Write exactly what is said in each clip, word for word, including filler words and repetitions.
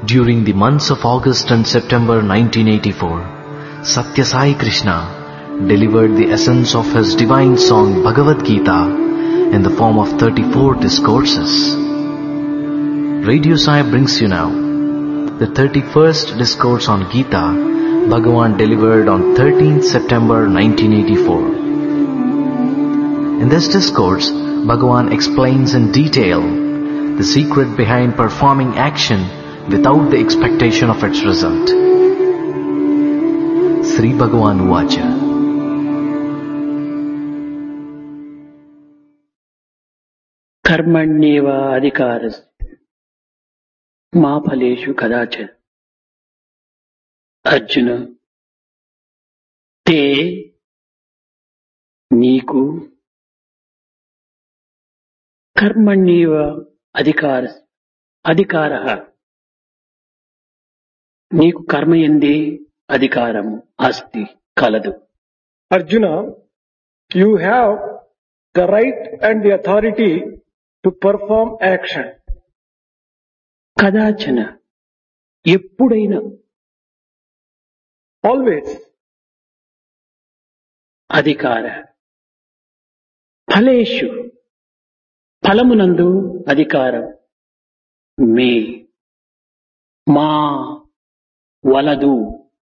During the months of August and September nineteen eighty-four, Satya Sai Krishna delivered the essence of his divine song Bhagavad Gita in the form of thirty-four discourses. Radio Sai brings you now the thirty-first discourse on Gita Bhagavan delivered on thirteenth September nineteen eighty-four. In this discourse, Bhagavan explains in detail the secret behind performing action without the expectation of its result. Sri Bhagavan Uvacha. Karmanyeva adhikaras ma phaleshu kadachana. Arjuna, te నీకు కర్మణ్యేవ అధికార అధికారః నీకు కర్మయందే అధికారము అస్తి కలదు. Arjuna, you have the right and the authority to perform action. కదాచన ఎప్పుడైనా Always. అధికార ఫలేషు ఫలమునందు అధికారం మే మా వలదు.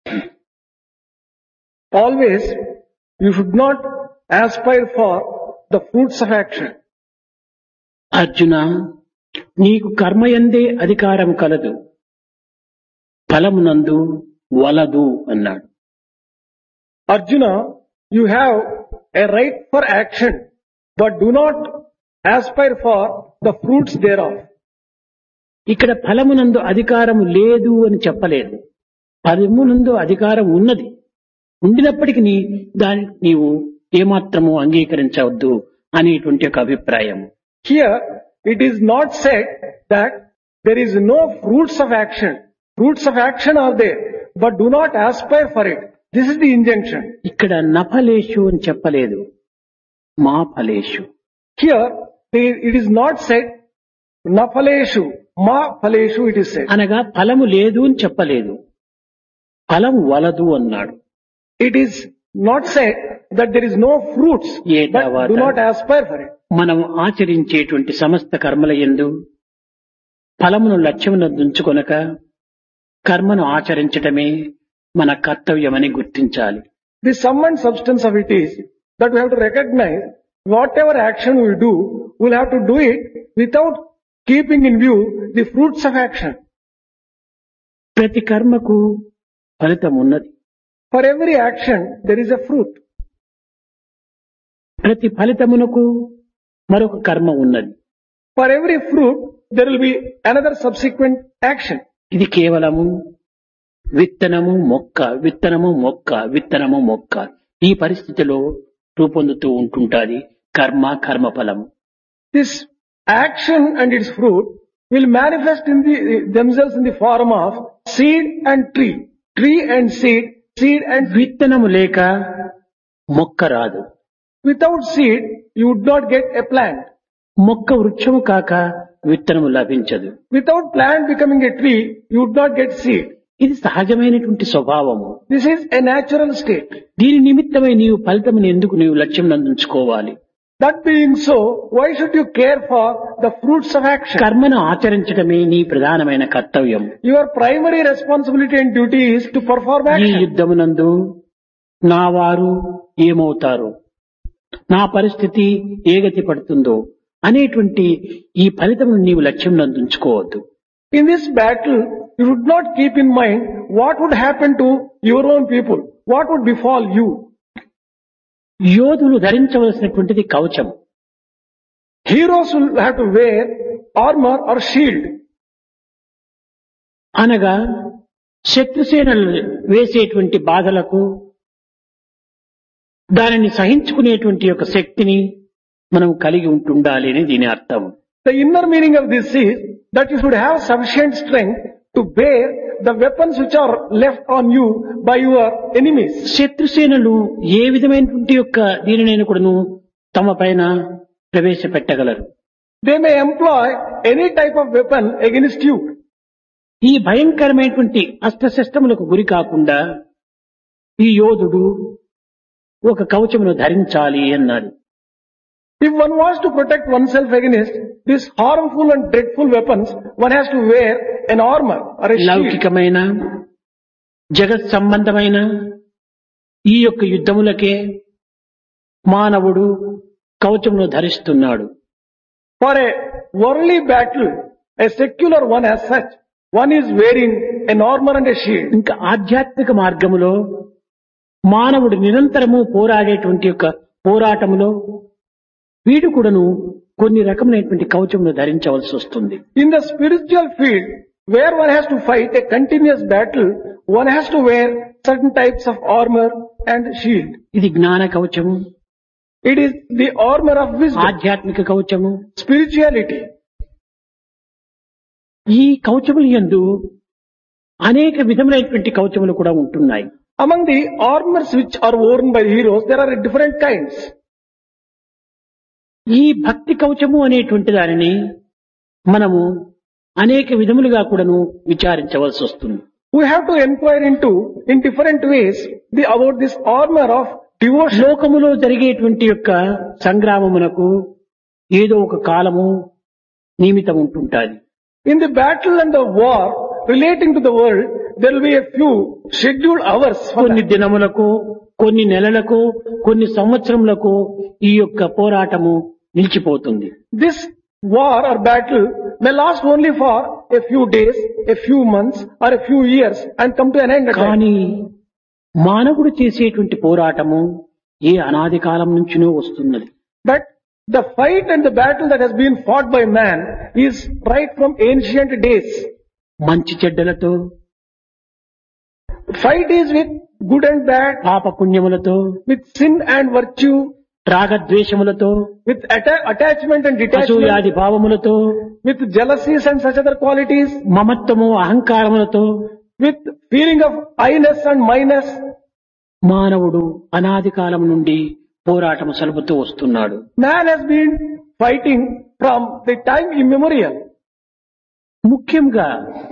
Always, you should not aspire for the fruits of action. Arjuna, నీకు కర్మయందే అధికారం కలదు, ఫలమునందు వలదు అన్నాడు. Arjuna, you have a right for action, but do not aspire for the fruits thereof. ఇక్కడ ఫలమునందు అధికారం లేదు అని చెప్పలేదు. ఫలమునందు అధికారం ఉన్నది. ఉండినప్పటికీ నీ దాన్ని నీవు ఏమాత్రము అంగీకరించవద్దు అనేటువంటి ఒక అభిప్రాయం. Here, it is not said that there is no fruits of action. Fruits of action are there, but do not aspire for it. This is the injunction. ఇక్కడ నఫలేషు అని చెప్పలేదు, మా ఫలేషు. Here, it is not said nafaleshu, ma faleshu it is said. అనగా ఫలము లేదు అని చెప్పలేదు, ఫలం వలదు అన్నాడు. It is not said that there is no fruits, A but తర్వాత do not aspire for it. మనం ఆచరించేటువంటి సమస్త కర్మల యందు ఫలమును లక్ష్యమునందుంచుకొనక కర్మను ఆచరించటమే మన కర్తవ్యమని గుర్తించాలి. The sum and substance of it is that we have to recognize whatever action we do, we'll have to do it without keeping in view the fruits of action. ప్రతి కర్మకు ఫలితం ఉన్నది. For every action, there is a fruit. ప్రతి ఫలితమునకు మరొక కర్మ ఉన్నది. For every fruit, there will be another subsequent action. ఇది కేవలము విత్తనము మొక్క, విత్తనము మొక్క, విత్తనము మొక్క, ఈ పరిస్థితిలో రూపొందుతూ ఉంటుంటాది కర్మ, కర్మ ఫలము. This action and its fruit will manifest in the, themselves in the form of seed and tree, tree and seed, seed and tree. విత్తనము లేక మొక్క రాదు. Without seed, you would not get a plant. మొక్క వృక్షము కాక విత్తనము లభించదు. Without plant becoming a tree, you would not get seed. ఇది సహజమైనటువంటి స్వభావము. This is a natural state. దీని నిమిత్తమై నీవు ఫలితమును ఎందుకు నీవు లక్ష్యం నందుంచుకోవాలి? That being so, why should you care for the fruits of action? కర్మను ఆచరించడమే నీ ప్రధానమైన కర్తవ్యం. Your primary responsibility and duty is to perform ఈ action. యుద్ధమునందు నా వారు ఏమవుతారు, నా పరిస్థితి ఏ గతి పడుతుందో అనేటువంటి ఈ ఫలితమును నీవు లక్ష్యం నందుంచుకోవద్దు. In this battle, you should not keep in mind what would happen to your own people, what would befall you. యోధులు ధరించవలసినటువంటిది కవచం. Heroes will have to wear armor or shield. అనగా శత్రుసేనలు వేసేటువంటి బాధలకు దానిని సహించుకునేటువంటి యొక్క శక్తిని మనం కలిగి ఉంటుండాలి అని దీని అర్థం. The inner meaning of this is that you should have sufficient strength to bear the weapons which are left on you by your enemies. శత్రుసేనలు ఏ విధమైనటువంటి యొక్క దీనినైనా కూడాను తమ పైన ప్రవేశపెట్టగలరు. They may employ any type of weapon against you. ఈ భయంకరమైనటువంటి అస్త్రశస్త్రములకు గురి కాకుండా ఈ యోధుడు ఒక కవచమును ధరించాలి అన్నారు. If one wants to protect oneself against these harmful and dreadful weapons, one has to wear an armor or a shield. లౌకికమైన జగత్ సంబంధమైన ఈ యొక్క యుద్ధములకే మానవుడు కవచమును ధరిస్తున్నాడు. For a worldly battle, a secular one as such, one is wearing an armor and a shield. ఇంకా ఆధ్యాత్మిక మార్గములో మానవుడు నిరంతరము పోరాడేటువంటి యొక్క పోరాటములో వీడు కూడాను కొన్ని రకమైనటువంటి కవచమును ధరించవలసి వస్తుంది. In the spiritual field, where one has to fight a continuous battle, one has to wear certain types of armor and shield. ఇది జ్ఞాన కవచము, It is the armor of wisdom, ఆధ్యాత్మిక కవచము. spirituality. ఈ కవచముల యందు అనేక విధములైనటువంటి కవచములు కూడా ఉంటున్నాయి. Among the armors which are worn by the heroes, there are different kinds. ఈ భక్తి కవచము అనేటువంటి దానిని మనము అనేక విధములుగా కూడాను విచారించవలసి వస్తుంది. We have to inquire into, in different ways, the about this armor of devotion. లోకములో జరిగేటువంటి యొక్క సంగ్రామమునకు ఏదో ఒక కాలము నియమితం ఉంటుంటాది. In the battle and the war relating to the world, there will be a few scheduled hours for కొన్ని that. దినములకు, కొన్ని నెలలకు, కొన్ని సంవత్సరములకు ఈ యొక్క పోరాటము నిలిచిపోతుంది. This war or battle may last only for a few days, a few months or a few years and come to an end. at last. కానీ మానవుడు చేసేటువంటి పోరాటము ఏ అనాది కాలం నుంచినో వస్తున్నది. But the fight and the battle that has been fought by man is right from ancient days. మంచి చెడ్డలతో, Fight is with good and bad, పాప పుణ్యములతో, with sin and virtue, రాగద్వేషములతో, with atta- attachment and detachment, అసూయాది భావములతో, with jealousies and such other qualities, మమత్వము అహంకారములతో with feeling of I-ness and my-ness. మానవుడు అనాది కాలం నుండి పోరాటము సలుపుతూ వస్తున్నాడు. Man has been fighting from the time immemorial. ముఖ్యంగా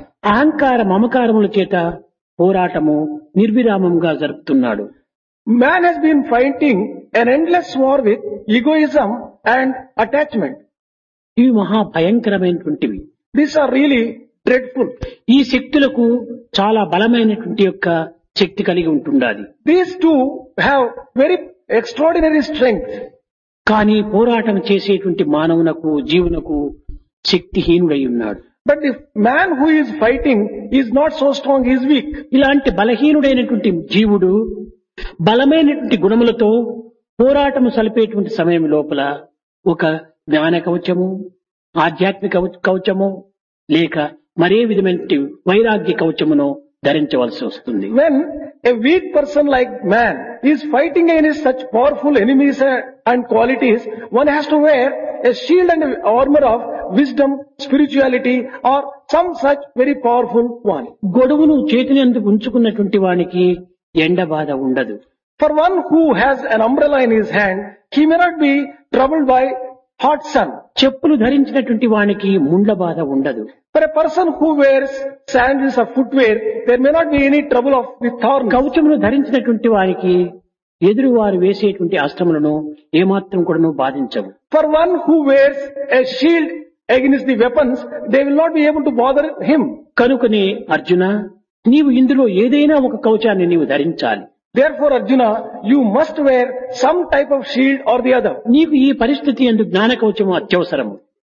అహంకార మమకారముల చేత పోరాటము నిర్విరామంగా జరుపుతున్నాడు. Man has been fighting an endless war with egoism and attachment. ఇవి మహా భయంకరమైనటువంటివి. These are really dreadful. ఈ శక్తులకు చాలా బలమైనటువంటి యొక్క శక్తి కలిగి ఉంటుండాలి. These two have very extraordinary strength. కానీ పోరాటం చేసేటువంటి మానవునకు జీవునకు శక్తిహీనుడై ఉన్నాడు. But the man who is fighting is not so strong, he is weak. ఇలాంటి బలహీనుడైనటువంటి జీవుడు బలమైనటువంటి గుణములతో పోరాటము సలిపేటువంటి సమయం లోపల ఒక జ్ఞాన కవచము, ఆధ్యాత్మిక కవచము లేక మరే విధమైనటువంటి వైరాగ్య కవచమును ధరించవలసి వస్తుంది. When a weak person like man is fighting against such powerful enemies and qualities, one has to wear a shield and armor of wisdom, spirituality or some such very powerful one. గొడుగును చేతిని అందుకు ఉంచుకున్నటువంటి వానికి ఎండ బాధ ఉండదు. For one who has an umbrella in his hand, he may not be troubled by hot sun. చెప్పులు ధరించినటువంటి వానికి ముండ్ల బాధ ఉండదు. For a person who wears sandals or footwear, there may not be any trouble of with thorns. కవచమును ధరించినటువంటి వారికి ఎదురువారు వేసేటువంటి అస్త్రములను ఏమాత్రం కూడాను బాధించవు. For one who wears a shield against the weapons, they will not be able to bother him. కనుకనే అర్జున, నీవు ఇందులో ఏదైనా ఒక కవచాన్ని నీవు ధరించాలి. Therefore, Arjuna, you must wear some type of shield or the other. నీకు ఈ పరిస్థితి యందు జ్ఞాన కవచము అత్యవసరము.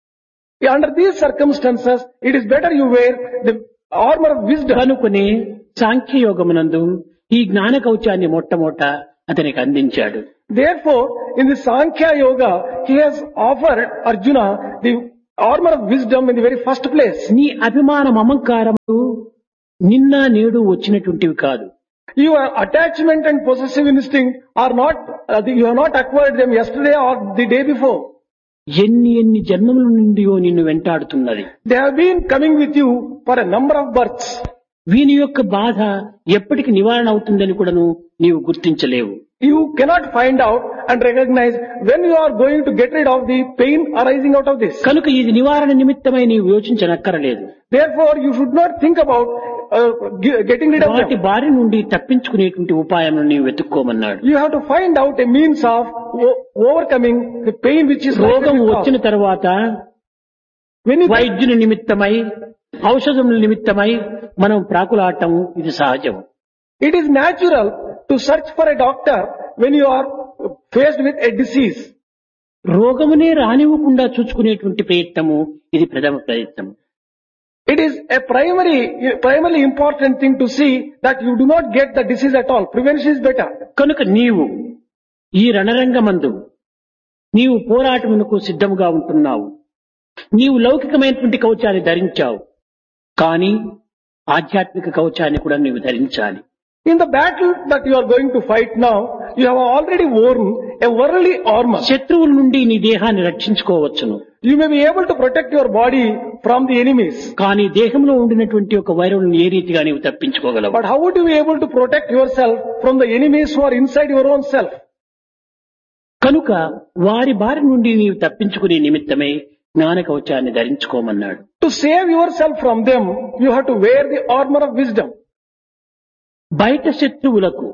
Under these circumstances, it is better you wear the armor of wisdom. కనుకనే సాంఖ్యయోగమునందు ఈ జ్ఞాన కవచాన్ని మొట్టమొదట అతనికి అందించాడు. Therefore, in the Sankhya Yoga, he has offered Arjuna the armor of wisdom in the very first place. నీ అభిమాన మమకారము నిన్న నేడు వచ్చినటువంటివి కాదు. Your attachment and possessive instinct are not, uh, you have not acquired them yesterday or the day before. ఎన్ని ఎన్ని జన్మముల నుండియో నిన్ను వెంటాడుతున్నది. They have been coming with you for a number of births. వీని యొక్క బాధ ఎప్పటికి నివారణ అవుతుందని కూడాను నీవు గుర్తించలేవు. You cannot find out and recognize when you are going to get rid of the pain arising out of this. కనుక ఇది నివారణ నిమిత్తమై నీవు యోచించనక్కరలేదు. Therefore, you should not think about uh, ge- getting rid of వాటి them. బారి నుండి తప్పించుకునేటువంటి ఉపాయం నీవు వెతుక్కోమన్నాడు. You have to find out a means of o- overcoming the pain which is రోగం related వచ్చిన to. తర్వాత When you వైద్యుని నిమిత్తమై ఔషధముల నిమిత్తమై మనం ప్రాకులాడటం ఇది సహజం. it is natural to search for a doctor when you are faced with a disease. రోగమునే రానివ్వకుండా చూసుకునేటువంటి ప్రయత్నము ఇది ప్రథమ ప్రయత్నం. It is a primary, primarily important thing to see that you do not get the disease at all. Prevention is better. కనుక నీవు ఈ రణరంగమందు నీవు పోరాటమునకు సిద్ధముగా ఉంటున్నావు. నీవు లౌకికమైనటువంటి కవచాన్ని ధరించావు, కానీ ఆధ్యాత్మిక కవచాన్ని కూడా నీవు ధరించాలి. In the battle that you are going to fight now, you have already worn a worldly armor. శత్రువుల నుండి నీ దేహాన్ని రక్షించుకోవచ్చును, You may be able to protect your body from the enemies. కానీ దేహంలో ఉండినటువంటి ఒక వైరవులను ఏ రీతిగా నీవు తప్పించుకోగలవు? But how would you be able to protect yourself from the enemies who are inside your own self? కనుక వారి బారి నుండి నీవు తప్పించుకునే నిమిత్తమే జ్ఞాన కవచాన్ని ధరించుకోమన్నాడు. To save yourself from them, you have to wear the armor of wisdom. బయట శత్రువులకు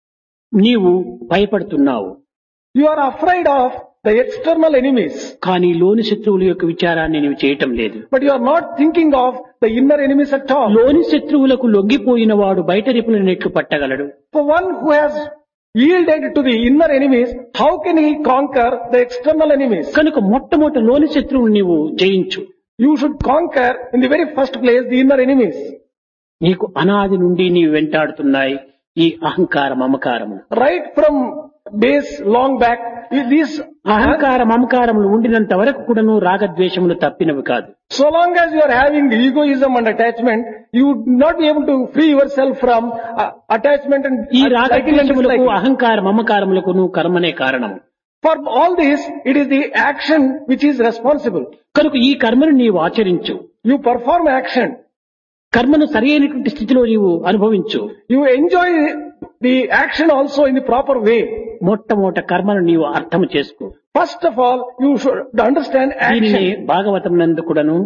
నీవు భయపడుతున్నావు, You are afraid of the external enemies, కానీ లోని శత్రువుల యొక్క విచారాన్ని నీవు చేయటం లేదు. but you are not thinking of the inner enemies at all. లోని శత్రువులకు లొంగిపోయిన వాడు బయట రిపులను నెట్లు పట్టగలడు. For one who has yielded to the inner enemies, how can he conquer the external enemies? కనుక మొట్టమొదటి లోని శత్రువులు నీవు జయించు. You should conquer in the very first place the inner enemies. నీకు అనాది నుండి నీవు వెంటాడుతున్నాయి ఈ అహంకార మమకారము. Right from days long back, these అహంకార మమకారములు ఉండినంత వరకు కూడాను రాగద్వేషములు తప్పినవి కాదు. so long as you are having egoism and attachment, you would not be able to free yourself from uh, attachment and ఈ uh, liking and రాగద్వేషములకు disliking. అహంకార మమకారములకు కర్మనే కారణము. For all this, it is the action which is responsible. కనుక ఈ కర్మను నీవు ఆచరించు. You perform action. కర్మను సరైనటువంటి స్థితిలో నీవు అనుభవించు. You enjoy the action also in the proper way. మొట్టమొదట కర్మను నీవు అర్థం చేసుకో. First of all, you should understand దీనిని action. భాగవతం నందు కూడాను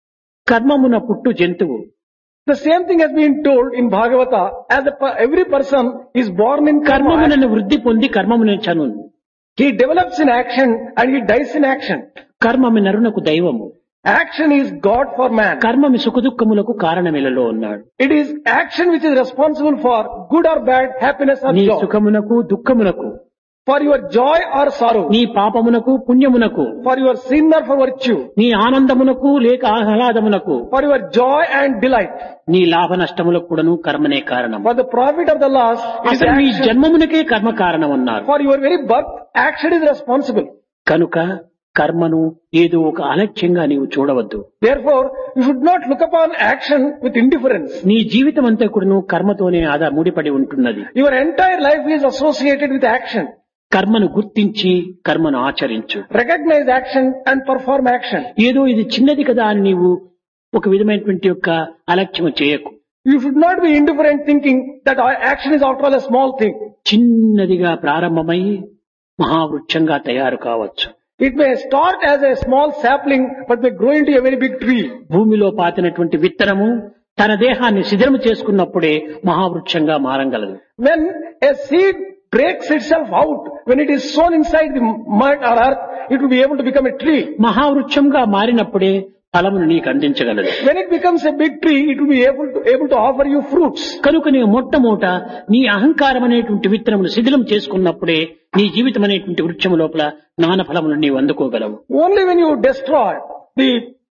కర్మమున పుట్టు జంతువు, The same thing has been told in Bhagavata, as a, per- every person is born in karma. కర్మమునను వృద్ధి పొంది కర్మమున చను. He develops in action and he dies in action. కర్మమి నరునకు దైవము, Action is God for man. కర్మమి సుఖదుఖములకు కారణమిలలో ఉన్నాడు. It is action which is responsible for good or bad, happiness or నీ joy. సుఖమునకు దుఃఖమునకు, For your joy or sorrow. నీ పాపమునకు పుణ్యమునకు, For your sin or for virtue. నీ ఆనందమునకు లేక ఆహ్లాదమునకు, For your joy and delight. నీ లాభ నష్టములకు కూడాను కర్మనే కారణం. For the profit of the loss, it is అసలు నీ action. జన్మమునకే కర్మ కారణం అన్నారు. For your very birth, action is responsible. కనుక కర్మను ఏదో ఒక అలక్ష్యంగా నీవు చూడవద్దు. Therefore, you should not look upon action with indifference. నీ జీవితం అంతా కూడాను కర్మతోనే ఆదా ముడిపడి ఉంటున్నది. Your entire life is associated with action. కర్మను గుర్తించి కర్మను ఆచరించు. Recognize action and perform action. ఏదో ఇది చిన్నది కదా అని నీవు ఒక విధమైనటువంటి యొక్క అలక్ష్యం చేయకు. You should not be indifferent thinking that action is after all a small thing. చిన్నదిగా ప్రారంభమై మహావృక్షంగా తయారు కావచ్చు. It may start as a small sapling but may grow into a very big tree. భూమిలో పాతినటువంటి విత్తనము తన దేహాన్ని శిథిలము చేసుకున్నప్పుడే మహావృక్షంగా మారగలదు. When a seed breaks itself out, when it is sown inside the mud or earth, it will be able to become a tree. మహావృక్షంగా మారినప్పుడే ఫలమును నీకు అందించగలదు. When it becomes a big tree, it will be able to able to offer you fruits. కనుక నీ మొట్టమొదట నీ అహంకారం అనేటువంటి విత్తనమును శిథిలం చేసుకున్నప్పుడే నీ జీవితం అనేటువంటి వృక్షము లోపల జ్ఞాన ఫలమును నీవు అందుకోగలవు. Only when you destroy the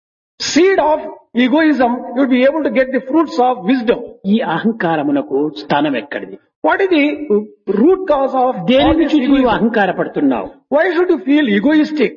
seed of egoism, you will be able to get the fruits of wisdom. ఈ అహంకారమునకు స్థానం ఎక్కడిది? What is the root cause of all దేనిని this చూసి నీవు egoism? అహంకారపడుతున్నావు? Why should you feel egoistic?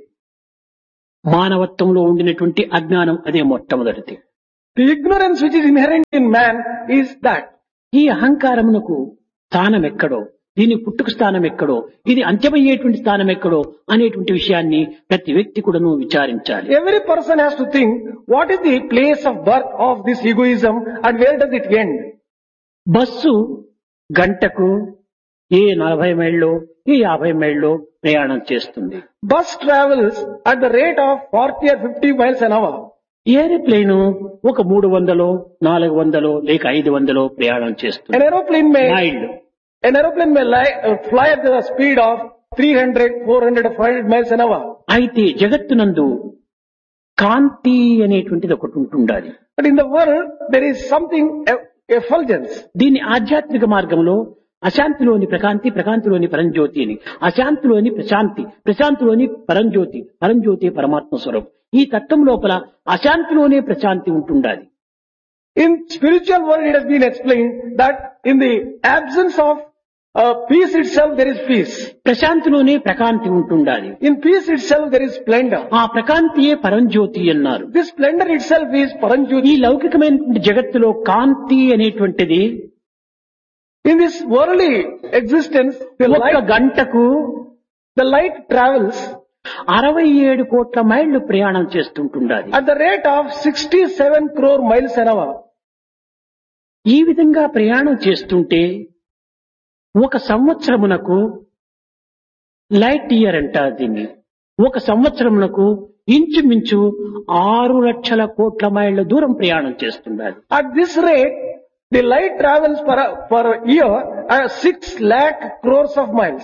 మానవత్వంలో ఉండినటువంటి అజ్ఞానం అదే మొట్టమొదటిది. The ignorance which is inherent in man is that. ఈ అహంకారమునకు స్థానం ఎక్కడో దీని పుట్టుక స్థానం ఎక్కడో, ఇది అంత్యమయ్యేటువంటి స్థానం ఎక్కడో అనేటువంటి విషయాన్ని ప్రతి వ్యక్తి కూడాను విచారించాలి. Every person has to think what is the place of birth of this egoism and where does it end. Bus గంటకు ఏ నలభై మైళ్ళు ఏ యాభై మైళ్ళు ప్రయాణం చేస్తుంది. Bus travels at the rate of forty or fifty miles an hour. Aeroplane ఒక మూడు వందలో నాలుగు వందలో లేక ఐదు వందలో ప్రయాణం చేస్తుంది. An aeroplane may మైళ్ళు an aeroplane may lie, uh, fly at the speed of three hundred, four hundred, or five hundred miles an hour. అయితే జగత్తునందు కాంతి అనేటువంటిది ఒకటి ఉంటుండాలి. But in the world there is something eff- effulgence. దీన్ని ఆధ్యాత్మిక మార్గంలో అశాంతిలోని ప్రకాంతి, ప్రకాంతిలోని పరంజ్యోతి అని, అశాంతిలోని ప్రశాంతి, ప్రశాంతిలోని పరంజ్యోతి, పరంజ్యోతి పరమాత్మ స్వరూపం. ఈ తత్వం లోపల అశాంతిలోనే ప్రశాంతి ఉంటుండాలి. In spiritual world it has been explained that in the absence of uh, peace itself there is peace. ప్రశాంతిలోనే ప్రకాంతి ఉంటుండాలి. In peace itself there is splendor. ఆ ప్రకాంతియే పరంజ్యోతి అన్నారు. This splendor itself is ఈ Paranjyoti. లౌకికమైనటువంటి జగత్తులో కాంతి అనేటువంటిది In this worldly existence, the ఒక్క light, గంటకు the light travels అరవై ఏడు కోట్ల మైళ్ళు ప్రయాణం చేస్తుంటుండాలి. at the rate of sixty-seven crore miles an hour. ఈ విధంగా ప్రయాణం చేస్తుంటే ఒక సంవత్సరమునకు లైట్ ఇయర్ అంటారు దీన్ని. ఒక సంవత్సరమునకు ఇంచుమించు ఆరు లక్షల కోట్ల మైళ్ళ దూరం ప్రయాణం చేస్తుండాలి. At this rate, the light travels per, per year at six lakh crores of miles.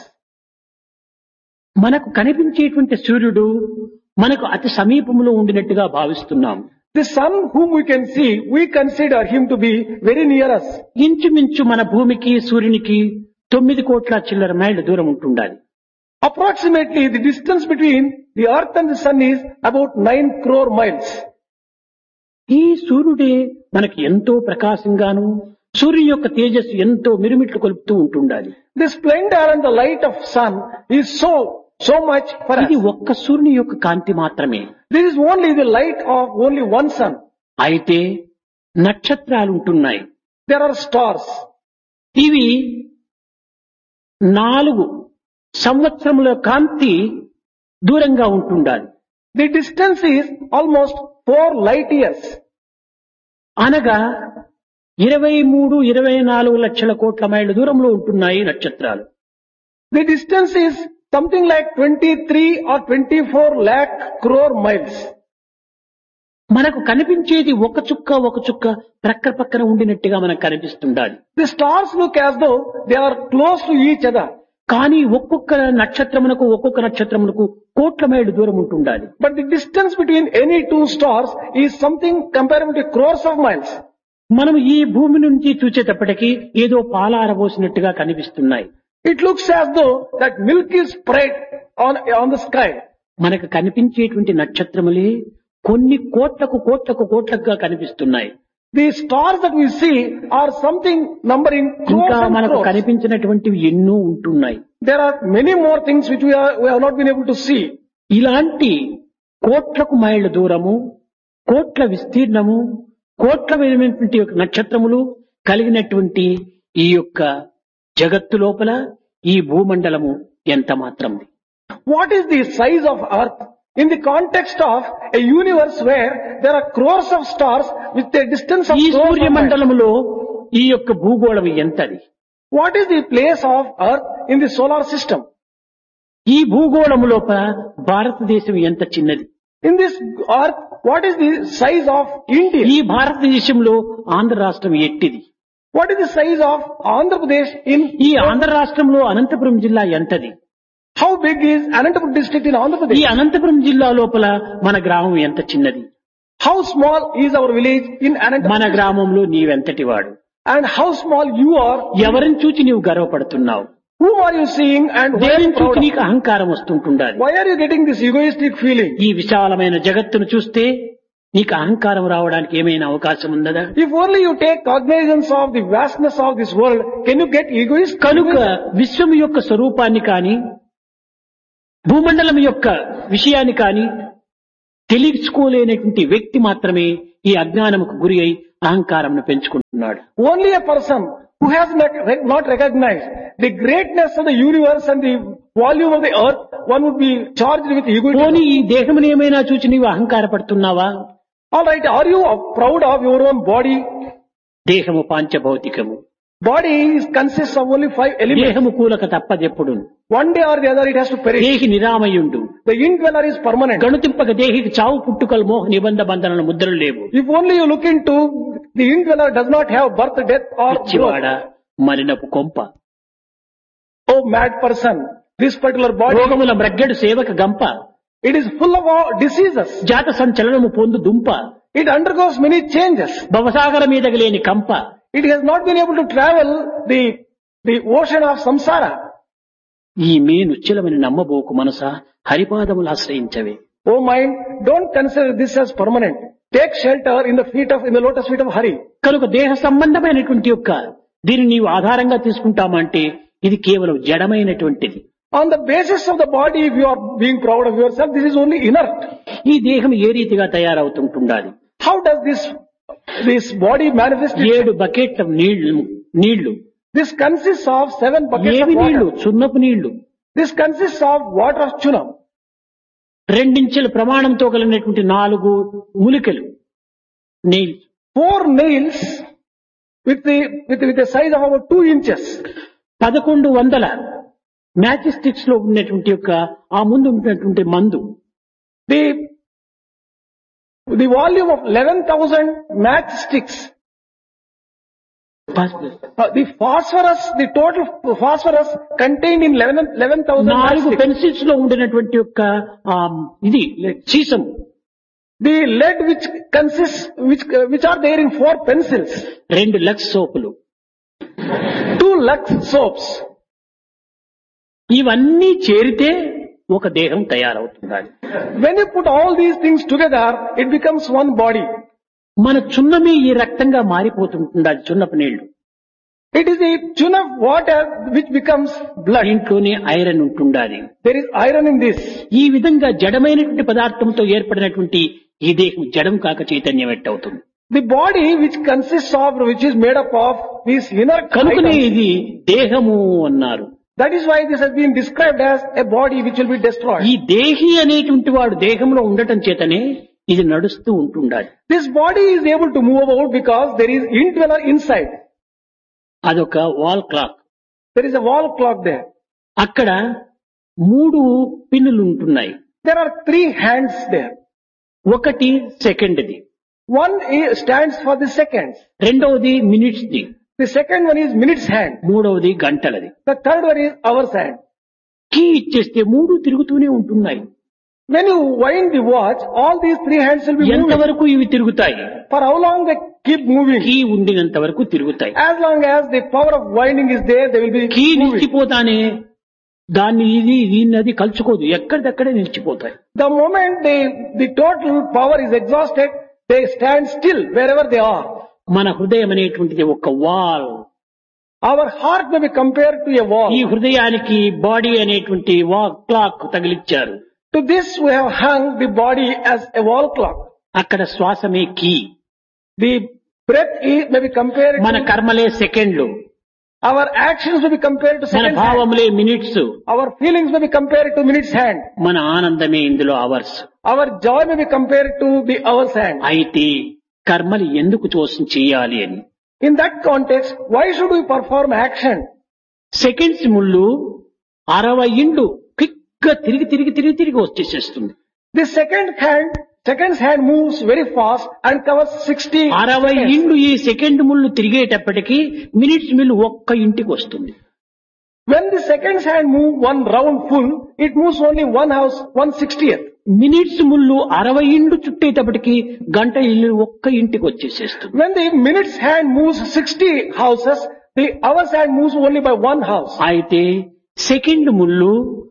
మనకు కనిపించేటువంటి సూర్యుడు మనకు అతి సమీపంలో ఉండినట్టుగా భావిస్తున్నాం. The sun whom we can see, we consider him to be very near us. ఇంచుమించు మన భూమికి సూర్యునికి తొమ్మిది కోట్ల చిల్లర మైళ్ళ దూరం ఉంటుండాలి. Approximately the distance between the earth and the sun is about nine crore miles. ఈ సూర్యుడే మనకి ఎంతో ప్రకాశంగాను, సూర్యుని యొక్క తేజస్సు ఎంతో మిరుమిట్లు కొలుపుతూ ఉంటుండాలి. The splendor and the light of sun is so, so much for us. ఇది ఒక్క సూర్యుని యొక్క కాంతి మాత్రమే. This is only the light of only one sun. అయితే నక్షత్రాలు ఉంటున్నాయి. There are stars. ఇవి నాలుగు సంవత్సరముల కాంతి దూరంగా ఉంటుండాలి. The distance is almost four light years. అనగా ఇరవై మూడు ఇరవై నాలుగు లక్షల కోట్ల మైళ్ళ దూరంలో ఉంటున్నాయి నక్షత్రాలు. The distance is something like twenty-three or twenty-four lakh crore miles. మనకు కనిపించేది ఒక చుక్క ఒక చుక్క ప్రక్క పక్కన ఉండినట్టుగా మనకు కనిపిస్తుండాలి. The stars look as though they are close to each other. కానీ ఒక్కొక్క నక్షత్రమునకు ఒక్కొక్క నక్షత్రమునకు కోట్ల మైళ్ళు దూరం ఉంటుండాలి. But the distance between any two stars is something comparable to crores of miles. మనం ఈ భూమి నుంచి చూచేటప్పటికీ ఏదో పాలారబోసినట్టుగా కనిపిస్తున్నాయి. It looks as though that milk is spread on, on the sky. మనకు కనిపించేటువంటి నక్షత్రములే కొన్ని కోట్లకు కోట్లకు కోట్లకుగా కనిపిస్తున్నాయి. The stars that we see are something numbering crores ఇంకా and మనకు crores. కనిపించినటువంటివి ఎన్నో ఉంటున్నాయి. There are many more things which we, are, we have not been able to see. ఇలాంటి కోట్లకు మైళ్ళ దూరము, కోట్ల విస్తీర్ణము, కోట్లమైనటువంటి యొక్క నక్షత్రములు కలిగినటువంటి ఈ యొక్క జగత్తు లోపల ఈ భూమండలము ఎంత మాత్రం. What is the size of earth in the context of a universe where there are crores of stars with a distance of ఈ crores of miles? సూర్యమండలములో ఈ యొక్క భూగోళం ఎంతది? What is the place of earth in the solar system? ఈ భూగోళము లోపల భారతదేశం ఎంత చిన్నది? In this earth, what is the size of India? ఈ భారతదేశంలో ఆంధ్ర రాష్ట్రం ఎట్టిది? What is the size of Andhra Pradesh in? ఈ ఆంధ్ర రాష్ట్రంలో అనంతపురం జిల్లా ఎంతది? How big is Anantapur district in Andhra ఈ Pradesh? అనంతపురం జిల్లా లోపల మన గ్రామం ఎంత చిన్నది? How small is our village in Anantapur? మన గ్రామంలో నీవెంతటి వాడు? And how small you are? ఎవరిని చూచి నీవు గర్వపడుతున్నావు? Whom are you seeing and why are దేనిని you proud చూచి of? నీకు అహంకారం వస్తుంటుండాలి. Why are you getting this egoistic feeling? ఈ విశాలమైన జగత్తును చూస్తే నీకు అహంకారం రావడానికి ఏమైనా అవకాశం ఉన్నదా? If only you take cognizance of the vastness of this world, can you get egoist? కనుక విశ్వం యొక్క స్వరూపాన్ని కాని భూమండలం యొక్క విషయాన్ని కాని తెలుసుకోలేనటువంటి వ్యక్తి మాత్రమే ఈ అజ్ఞానముకు గురి అయి అహంకారంను పెంచుకుంటున్నాడు. Only a person who has not not recognized the greatness of the universe and the volume of the earth, one would be charged with egotism. పోనీ ఈ దేహముని ఏమైనా చూచి నీవు అహంకారపడుతున్నావా? Alright, are you proud of your own body? దేహము పాంచభౌతికము. Body is consists of only five elements. దేహము కూలక తప్పదెప్పుడు. One day or the other it has to perish. దేహి నిరామయుండు. The indweller is permanent. గణుతింపక దేహికి చావు పుట్టుకలు మోహ నిబంధ బంధనల ముద్రలు లేవు. If only you look into, the indweller does not have birth, death or పిచ్చివాడ growth. మలినపు కొంప. Oh mad person, this particular body, రోగముల మ్రగ్గెడు సేవక గంప. it is full of all diseases. జాత సంచలనము పొందు దుంప. It undergoes many changes. భవసాగర మీదకి లేని కంప. It has not been able to travel the, the ocean of samsara. ఈ మే నుచ్చలమని నమ్మబోకు మనసా, హరిపాదములు ఆశ్రయించవే. Oh mind, don't consider this as permanent. Take shelter in the feet of, in the lotus feet of Hari. కనుక దేహ సంబంధమైనటువంటి యొక్క దీన్ని నీవు ఆధారంగా తీసుకుంటామంటే ఇది కేవలం జడమైనటువంటిది. On the basis of the body, if you are being proud of yourself, this is only inert. ఈ దేహం ఏ రీతిగా తయారవుతుంటుండాలి? How does this, this body manifest itself? ఏడు బకెట్ల నీళ్లు నీళ్లు This consists of seven buckets of ఏవి నీళ్లు? water. సున్నపు నీళ్లు. This consists of water of chunam. రెండించెల ప్రమాణంతో కలిగినటువంటి నాలుగు ములికలు నీళ్లు. Four nails with the, with, with the size of about two inches. పదకొండు వందల మ్యాజిస్టిక్స్ లో ఉన్నటువంటి యొక్క ఆ ముందు ఉన్నటువంటి మందు. The, the volume of eleven thousand matchsticks. Uh, the phosphorus, the total phosphorus contained in eleven thousand నాలుగు matchsticks. పెన్సిల్స్ లో ఉండినటువంటి యొక్క ఆ, ఇది sesame. The lead which consists, which, uh, which are there in four pencils. రెండు Lux సోపులు. Two Lux soaps. ఇవన్నీ చేరితే ఒక దేహం తయారవుతుంది. When you put all these things together, it becomes one body. మన చున్నమి ఈ రక్తంగా మారిపోతుంటుంది. అది చున్నపు నీళ్లు. It is the chun of water which becomes blood. దీంట్లోనే ఐరన్ ఉంటుండాలి. There is iron in this. ఈ విధంగా జడమైనటువంటి పదార్థంతో ఏర్పడినటువంటి ఈ దేహం జడం కాక చైతన్యం ఎట్టవుతుంది. The body which consists of, which is made up of these inner కనుకనే items. ఇది దేహము అన్నారు. That is why this has been described as a body which will be destroyed. ఈ దేహి అనేటువంటి వాడు దేహంలో ఉండటం చేతనే ఇది నడుస్తూ ఉంటుండాలి. This body is able to move about because there is indweller inside. అదొక wall clock. There is a wall clock there. అక్కడ మూడు పిన్నులు ఉంటున్నాయి. There are three hands there. ఒకటి సెకండ్ది, One is, stands for the seconds. రెండవది మినిట్స్ది, The second one is minutes hand. మూడవది గంటలది. The third one is hours hand. Key ఇచ్చేస్తే మూడు తిరుగుతూనే ఉంటున్నాయి. When you wind the watch, all these three hands will be moving. ఎంతవరకు ఇవి తిరుగుతాయి? For how long they keep moving? Key ఉండినంత వరకు తిరుగుతాయి. As long as the power of winding is there, they will be key moving. నిలిచిపోతానే దాన్ని ఇది దీన్నది కలుచుకోదు, ఎక్కడిదక్కడే నిలిచిపోతాయి. The moment they, the total power is exhausted, they stand still wherever they are. మన హృదయం అనేటువంటిది ఒక wall. Our heart may be compared to a wall. ఈ హృదయానికి body అనేటువంటి వా clock తగిలిచ్చారు. To this we have hung the body as a wall clock. అక్కడ శ్వాసమే key. The breath is, may be compared మన to, కర్మలే సెకండ్లు, our actions may be compared to మన seconds hand. భావములే minutes, Our feelings may be compared to minutes hand. మన ఆనందమే ఇందులో hours. Our joy may be compared to the hours hand. అయితే కర్మలు ఎందుకు కోసం చేయాలి అని. In that context, why should we perform action? Seconds ముళ్ళు అరవై ఇండ్లు క్విక్ గా తిరిగి తిరిగి తిరిగి తిరిగి వచ్చేసేస్తుంది. The second hand, seconds hand moves very fast and covers sixty. అరవై seconds. ఇండ్లు ఈ సెకండ్ ముళ్ళు తిరిగేటప్పటికి మినిట్స్ మిల్లు ఒక్క ఇంటికి వస్తుంది. When the seconds hand move one round full, it moves only one house, one sixtieth. Minutes ముళ్ళు అరవై ఇండ్లు చుట్టేటప్పటికి గంట ఇల్లు ఒక్క ఇంటికి వచ్చేసేస్తుంది. When the minutes hand moves sixty houses, the hours hand moves only by one house. అయితే second ముళ్ళు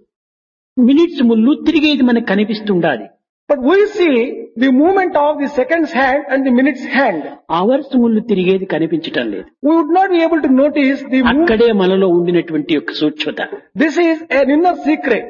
minutes ముళ్ళు తిరిగేది మనకు కనిపిస్తుండాలి. But we see the movement of the seconds hand and the minutes hand. Hours ముళ్ళు తిరిగేది కనిపించటం లేదు. We would not be able to notice the movement. అక్కడే మనలో ఉండినటువంటి యొక్క సూక్ష్మత. This is an inner secret.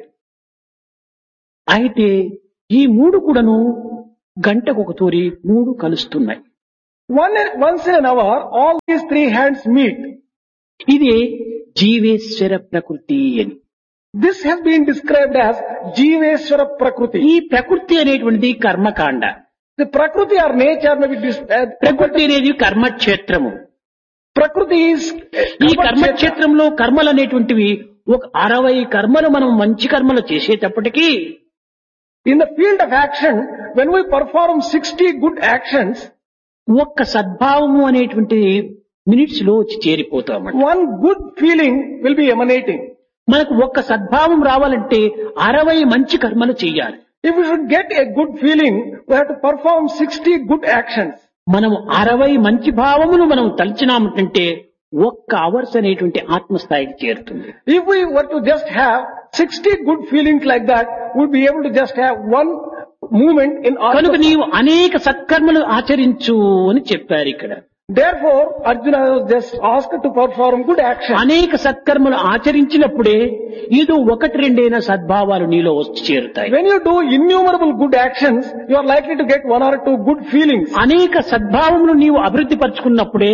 అయితే ఈ మూడు కూడాను గంటకు ఒక తూరి మూడు కలుస్తున్నాయి. One, once in an hour, all these three hands meet. ఇది జీవేశ్వర ప్రకృతి అని. This has been described as Jiveswara Prakriti. ఈ ప్రకృతి అనేటువంటిది కర్మకాండ. The Prakriti or nature may be dis- uh, ప్రకృతి అనేది కర్మక్షేత్రము. Prakriti is ఈ కర్మక్షేత్రంలో కర్మలు అనేటువంటివి ఒక అరవై కర్మలు మనం మంచి కర్మలు చేసేటప్పటికీ in the field of action. When we perform sixty good actions, ఒక్క సద్భావము అనేటువంటి మినిట్స్ లో వచ్చి చేరిపోతామండి. one good feeling will be emanating. మనకు ఒక్క సద్భావం రావాలంటే అరవై మంచి కర్మలు చేయాలి. If we should get a good feeling, we have to perform sixty good actions. మనం అరవై మంచి భావమును మనం తలిచినామంటే ఒక్క అవర్స్ అనేటువంటి ఆత్మస్థాయికి చేరుతుంది. If we were to just have sixty good feelings like that, we'll be able to just have one movement in our. కనుక నీవు అనేక సత్కర్మలు ఆచరించు అని చెప్పారు ఇక్కడ. Therefore, Arjuna was just asked to perform good actions. అనేక సత్కర్మలు ఆచరించినప్పుడే ఏదో ఒకటి రెండైన సద్భావాలు నీలో వచ్చి చేరుతాయి. When you do innumerable good actions, you are likely to get one or two good feelings. అనేక సద్భావములు నీవు అభివృద్ధి పరుచుకున్నప్పుడే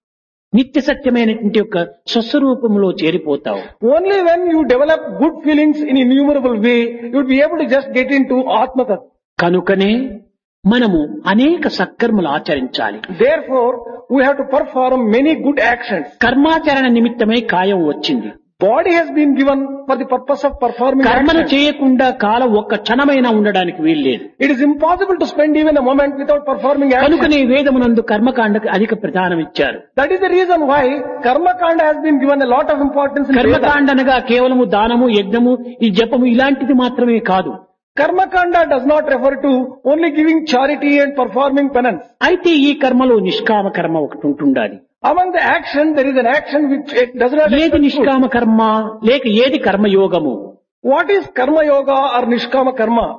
నిత్య సత్యమైనటువంటి యొక్క స్వస్వరూపంలో చేరిపోతావు. Only when you develop good feelings in innumerable way, you will be able to just get into Atma. కనుకనే మనము అనేక సత్కర్మలు ఆచరించాలి. Therefore, we have to perform many good actions. కర్మాచరణ నిమిత్తమై కాయం వచ్చింది. Body has been given for the purpose of performing కర్మను actions. చేయకుండా కాలం ఒక్క క్షణమైనా ఉండడానికి వీల్లేదు. It is impossible to spend even a moment without performing actions. కనుకనే వేదమునందు కర్మకాండకు అధిక ప్రధానం ఇచ్చారు. That is the reason why Karma Kanda has been given a lot of importance in Vedas. కర్మకాండ అనగా కేవలము దానము, యజ్ఞము, ఈ జపము ఇలాంటిది మాత్రమే కాదు. Karma Kanda does not refer to only giving charity and performing penance. అయితే ఈ కర్మలో నిష్కామ కర్మ ఒకటి ఉంటుండాలి. Among the action, there is an action which it does not ఏది expect fruit. నిష్కామ కర్మ లేక ఏది కర్మయోగము? What is Karma Yoga or Nishkama Karma?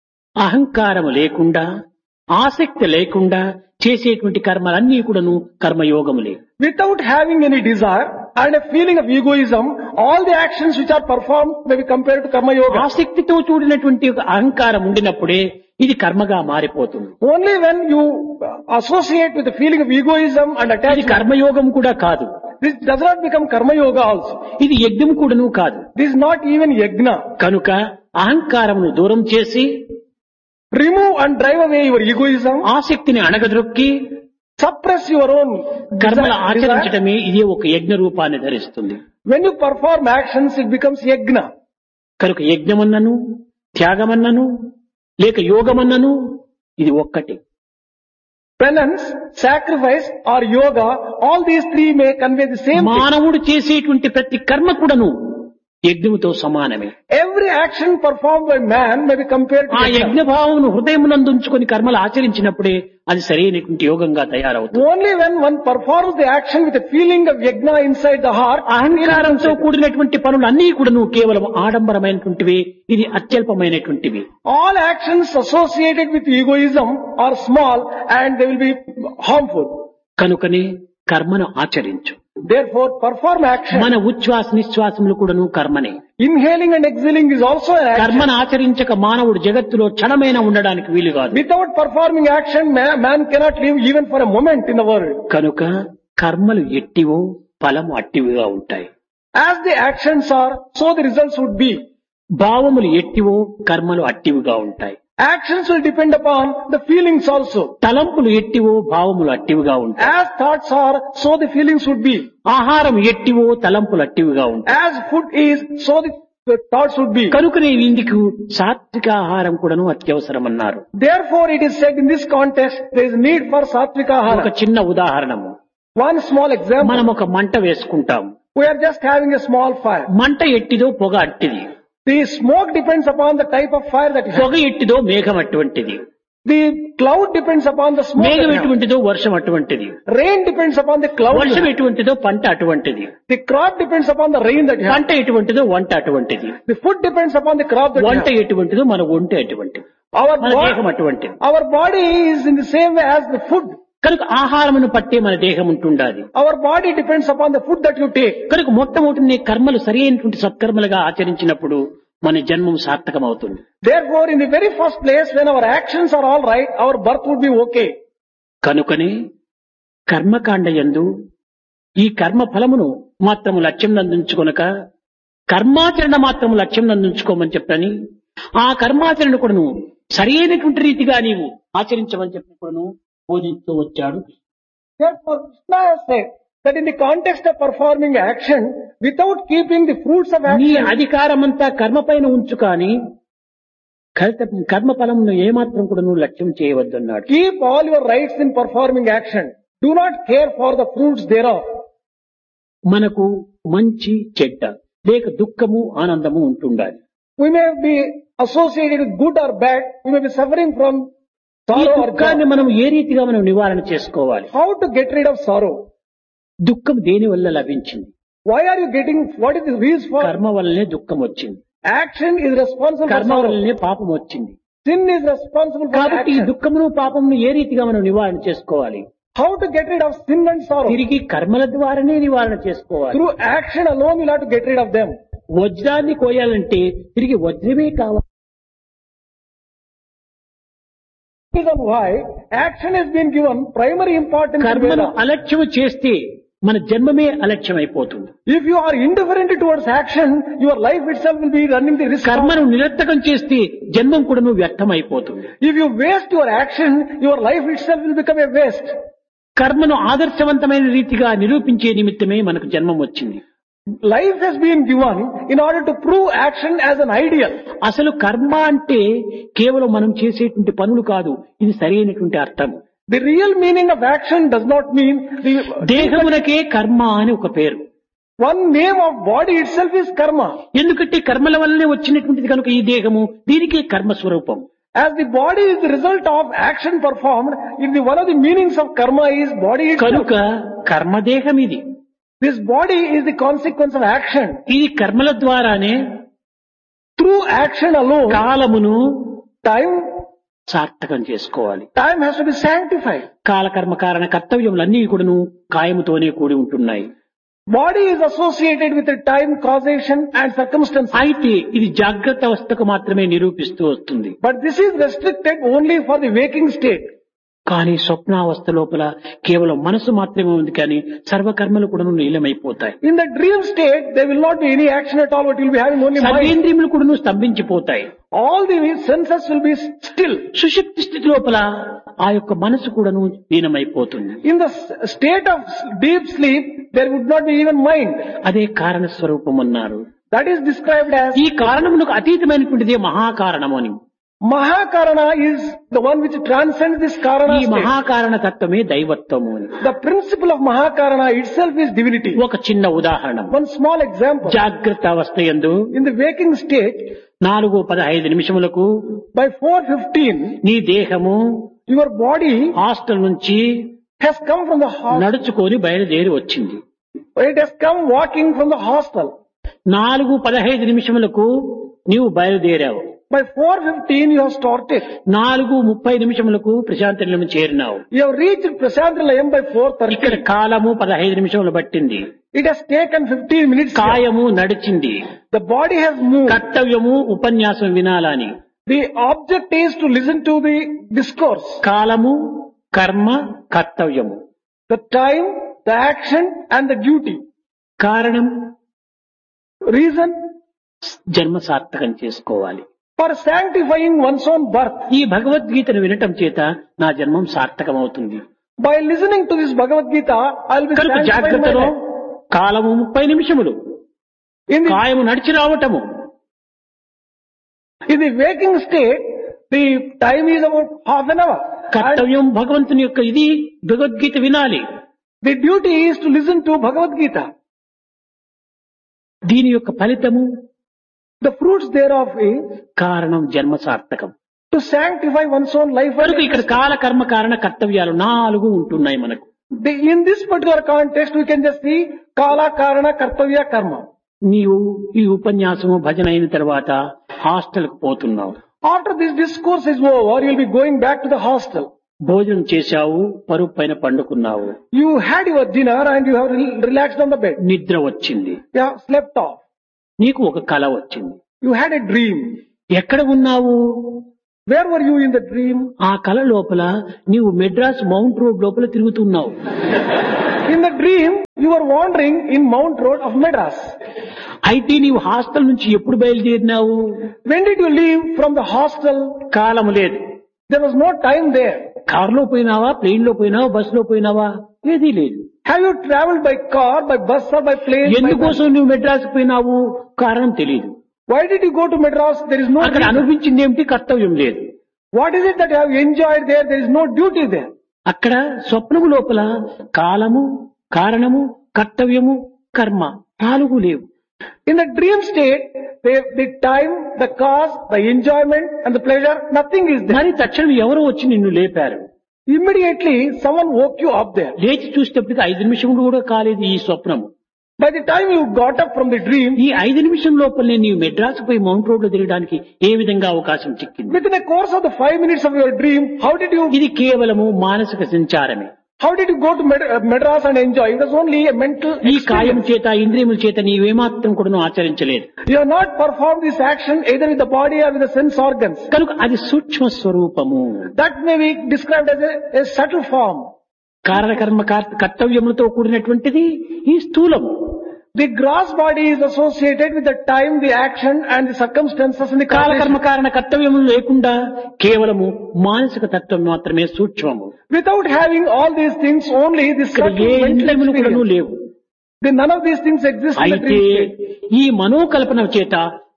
అహంకారము లేకుండా ఆసక్తి లేకుండా చేసేటువంటి కర్మలన్నీ కూడాను కర్మయోగములే. Without having any desire and a feeling of egoism, all the actions which are performed may be compared to Karma Yoga. ఆసక్తితో చూడినటువంటి ఒక అహంకారం ఉండినప్పుడే ఇది కర్మగా మారిపోతుంది. Only when you associate with the feeling of egoism and ఇది attachment, కర్మయోగం కూడా కాదు. this does not become Karma Yoga also. ఇది యజ్ఞం కూడాను కాదు. This is not even Yajna. కనుక అహంకారమును దూరం చేసి Remove and drive away your egoism. ఆసక్తిని అణగద్రొక్కి Suppress your own కర్మలు desire. ఆచరించడమే ఇదే ఒక యజ్ఞ రూపాన్ని ధరిస్తుంది. When you perform actions, it becomes Yajna. కనుక యజ్ఞమన్నను త్యాగమన్నను లేక యోగమన్నను ఇది ఒక్కటి. Penance, sacrifice or yoga, all these three may convey the same thing. మానవుడు చేసేటువంటి ప్రతి కర్మ కూడాను యజ్ఞముతో సమానమే. Every action performed by man may be compared to ఆ Yajna. యజ్ఞ భావమును హృదయమునందుంచుకొని కర్మలు ఆచరించినప్పుడే అది సరైనటువంటి యోగంగా తయారవుతుంది. Only when one performs the action with a feeling of Yajna inside the heart, అహంకారంతో కూడినటువంటి పనులన్నీ కూడాను కేవలం ఆడంబరమైనటువంటివి, ఇది అత్యల్పమైనటువంటివి. all actions associated with egoism are small and they will be harmful. కనుకనే కర్మను ఆచరించు. Therefore, perform action. మన ఉచ్ఛ్వాస నిశ్వాసములు కూడాను కర్మనే. Inhaling and exhaling is also an action. కర్మను ఆచరించక మానవుడు జగత్తులో క్షణమైన ఉండడానికి వీలు కాదు. Without performing action, man, man cannot live even for a moment in the world. కనుక కర్మలు ఎట్టివో ఫలము అట్టివిగా ఉంటాయి. As the actions are, so the results would be. భావములు ఎట్టివో కర్మలు అట్టివిగా ఉంటాయి. Actions will depend upon the feelings also. తలంపులు ఎట్టివో భావములు అట్టివిగా ఉంటాయి. As thoughts are, so the feelings would be. ఆహారం ఎట్టివో తలంపులు అట్టివిగా ఉంటాయి. As food is, so the, the thoughts would be. కనుకనే ఇందుకు సాత్విక ఆహారం కూడాను అత్యవసరం అన్నారు. Therefore, it is said in this context, there is need for satvika ఒక ahara. చిన్న ఉదాహరణము. One small example. మనం ఒక మంట వేసుకుంటాం. We are just having a small fire. మంట ఎట్టిదో పొగ అట్టిది. The smoke depends upon the type of fire that you పొగ have. ఎట్టిదో మేఘం అటువంటిది. The cloud depends upon the smoke. మేఘం that you have. ఎటువంటిదో వర్షం అటువంటిది. Rain depends upon the cloud. వర్షం ఎటువంటిదో పంట అటువంటిది. The crop depends upon the rain that you have. పంట ఎటువంటిదో వంట అటువంటిది. The food depends upon the crop that you వంట have. ఎటువంటిదో మన ఒంటి అటువంటిది. Our, మన దేహం bo- అటువంటిది. our body is in the same way as the food. కనుక ఆహారమును పట్టే మన దేహం ఉంటుండాలి. Our body depends upon the food that you take. కనుక మొట్టమొదటి నీ కర్మలు సరి అయినటువంటి సత్కర్మలుగా ఆచరించినప్పుడు మన జన్మం సార్థకం అవుతుంది. Therefore, in the very first place, when our actions are all right, our birth would be okay. కనుకనే కర్మకాండ యందు ఈ కర్మ ఫలమును మాత్రము లక్ష్యం నందించుకొనక కర్మాచరణ మాత్రము లక్ష్యం నందించుకోమని చెప్పని ఆ కర్మాచరణ కూడాను సరైనటువంటి రీతిగా నీవు ఆచరించమని చెప్పి కూడాను బోధిస్తూ వచ్చాడు. Therefore, Krishna has said that in the context of performing action, without keeping the fruits of నీ action, అధికారమంతా కర్మ పైన ఉంచు కానీ కర్మ ఫలమును ఏమాత్రం కూడా నువ్వు లక్ష్యం చేయవద్దు అన్నాడు. keep all your rights in performing action. Do not care for the fruits thereof. మనకు మంచి చెడ్డ లేక దుఃఖము ఆనందము ఉంటుండాలి. We may be associated with good or bad. We may be suffering from ఈ sorrow or దుఃఖాన్ని joy. మనం ఏ రీతిగా మనం నివారణ చేసుకోవాలి? How to get rid of sorrow? దుఃఖం దేని వల్ల లభించింది? Why are you getting, what is the reason for? కర్మ వల్లనే దుఃఖం వచ్చింది. Action is responsible for కర్మ sorrow. వల్లనే పాపం వచ్చింది. Sin is responsible for కాబట్టి ఈ action. దుఃఖమును పాపమును ఏ రీతిగా మనం నివారణ చేసుకోవాలి? How to get rid of sin and sorrow? తిరిగి కర్మల ద్వారానే నివారణ చేసుకోవాలి. Through action alone you'll have to get rid of them. వజ్రాన్ని కోయాలంటే తిరిగి వజ్రమే కావాలి. Reason why action has been given primary importance in కర్మను Veda. అలక్ష్యం చేస్తే మన జన్మమే అలక్ష్యం అయిపోతుంది. If you are indifferent towards action, your life itself will be running the risk. of- కర్మను నిరర్థకం చేస్తే జన్మం కూడా నువ్వు వ్యర్థం అయిపోతుంది. If you waste your action, your life itself will become a waste. కర్మను ఆదర్శవంతమైన రీతిగా నిరూపించే నిమిత్తమే మనకు జన్మం వచ్చింది. Life has been given in order to prove action as an ideal. అసలు కర్మ అంటే కేవలం మనం చేసేటువంటి పనులు కాదు, ఇది సరైనటువంటి అర్థం. The real meaning of action does not mean the దేహమునకే కర్మ అని ఒక పేరు. one name of body itself is karma. ఎందుకంటే కర్మల వల్లనే వచ్చినటువంటిది కనుక ఈ దేహము దీనికే కర్మ స్వరూపం. As the body is the result of action performed, in the one of the meanings of karma is body itself. కనుక కర్మదేహం ఇది. This body is the consequence of action. ఇది కర్మల ద్వారానే Through action alone, కాలమును time సార్థకం చేసుకోవాలి. time has to be sanctified. కాలకర్మ కారణ కర్తవ్యములన్నీ కూడాను కాయముతోనే కూడి ఉంటున్నాయి. Body is associated with the time, causation and circumstance. అయితే ఇది జాగ్రత్త అవస్థకు మాత్రమే నిరూపిస్తూ వస్తుంది. But this is restricted only for the waking state. కానీ స్వప్నావస్థ లోపల కేవలం మనసు మాత్రమే ఉంది కానీ సర్వకర్మలు కూడా నీలమైపోతాయి. In the dream state, there will not be any action at all, but you will be having only mind. సర్వేంద్రియములు కూడా స్తంభించిపోతాయి. All the senses will be still. సుషుప్తి స్థితి లోపల ఆ యొక్క మనసు కూడాను లీనమైపోతుంది. In the s- state of deep sleep, there would not be even mind. అదే కారణ స్వరూపం అన్నారు. That is described as ఈ కారణమునకు అతీతమైనటువంటిదే మహాకారణము అని. Mahakarana is the one which transcends this Karana ఈ state. మహాకారణ తత్వమే దైవత్వము అని. The principle of Mahakarana itself is divinity. ఒక చిన్న ఉదాహరణ. One small example. జాగ్రత్త అవస్థ యందు In the waking state, నాలుగు పదహైదు నిమిషములకు by four fifteen, నీ దేహము your body హాస్టల్ నుంచి has come from the hospital. నడుచుకొని బయలుదేరి వచ్చింది. It has come walking from the hostel. నాలుగు పదహైదు నిమిషములకు నీవు బయలుదేరావు. By four fifteen, you have started. నాలుగు ముప్పై నిమిషములకు ప్రశాంత నిలయం చేరినావు. You have reached Prasantalayam by four ఇక్కడ thirty. కాలము పదహైదు నిమిషములు పట్టింది. It has taken fifteen minutes. కాయము నడిచింది. The body has moved. కర్తవ్యము ఉపన్యాసం వినాలని. The object is to listen to the discourse. కాలము కర్మ కర్తవ్యము. The time, the action and the duty. కారణం Reason జన్మ సార్థకం చేసుకోవాలి. for sanctifying one's own birth. ఈ భగవద్గీతను వినటం చేత నా జన్మం సార్థకమవుతుంది. By listening to this Bhagavad Gita, I'll be కనుక sanctifying my జాగ్రత్తలో life. కాలము ముప్పై నిమిషములు In the, కాయము నడిచి రావటము. in the waking state, the time is about half an hour. And కర్తవ్యం భగవంతుని యొక్క ఇది భగవద్గీత వినాలి. the duty is to listen to Bhagavad Gita. దీని యొక్క ఫలితము The fruits thereof is కారణం జన్మ సార్థకం. to sanctify one's own life. కనుక ఇక్కడ కాల కర్మ కారణ కర్తవ్యాలు నాలుగు ఉంటున్నాయి మనకు. The, in this particular context, we can just see Kala, Karana, Kartavya, Karma. నీవు ఈ ఉపన్యాసము భజన అయిన తర్వాత హాస్టల్ కు పోతున్నావు. After this discourse is over, you'll be going back to the hostel. భోజనం చేశావు, పరుపు పైన పండుకున్నావు. You had your dinner and you have rel- relaxed on the bed. నిద్ర వచ్చింది. You have slept off. నీకు ఒక కల వచ్చింది. You had a dream. ఎక్కడ ఉన్నావు? Where were you in the dream? ఆ కల లోపల నీవు మెడ్రాస్ మౌంట్ రోడ్ లోపల తిరుగుతున్నావు. In the dream, you were wandering in Mount Road of Madras. అయితే నీవు హాస్టల్ నుంచి ఎప్పుడు బయలుదేరినావు? When did you leave from the hostel? కాలము లేదు. There was no time there. కారులో పోయినావా, ప్లేన్ లో పోయినావా, బస్ లో పోయినావా? ఏదీ లేదు. Have you traveled by car, by bus or by plane? by ఎందుకోసం bus? నువ్వు మెడ్రాస్ పోయినావు? కారణం తెలియదు. Why did you go to Madras? There is no అక్కడ reason. అనిపించింది ఏమిటి? కర్తవ్యం లేదు. What is it that you have enjoyed there? There is no duty there. అక్కడ స్వప్నము లోపల కాలము, కారణము, కర్తవ్యము, కర్మ నాలుగు లేవు. In the dream state, the, the time, the cause, the enjoyment and the pleasure, nothing is there. మరి తక్షణం ఎవరో వచ్చి నిన్ను లేపారు. Immediately, someone woke you up there. లేచి చూసేటప్పటికి ఐదు నిమిషములు కూడా కాలేదు ఈ స్వప్నము. By the time you got up from the dream, ఈ ఐదు నిమిషం లోపలనే నీవు మెడ్రాస్ పోయి మౌంట్ రోడ్ లో తిరగడానికి ఏ విధంగా అవకాశం చిక్కింది? within a course of the five minutes of your dream, how did you, ఇది కేవలము మానసిక సంచారమే. how did you go to Mad- uh, Madras and enjoy? It was only a mental ఈ కాయం experience. చేత ఇంద్రియముల చేత నీవేమాత్రం కూడా ఆచరించలేదు. You have not performed this action either with the body or with the sense organs. కనుక అది సూక్ష్మ స్వరూపము. That may be described as a, a subtle form. కారణకర్మ car- కర్తవ్యములతో కూడినటువంటిది ఈ స్థూలము. The gross body is associated with the time, the action and the circumstances and the కాలకర్మ causation. కారణ కర్తవ్యములు లేకుండా కేవలము మానసిక తత్వం మాత్రమే సూక్ష్మము. Without having all these things, only this ఇక్కడ subtle ఏ mental ఇంద్రియములు కూడాను experience. లేవు. Then none of these things exist in the అయితే dream state. ఈ మనోకల్పన చేత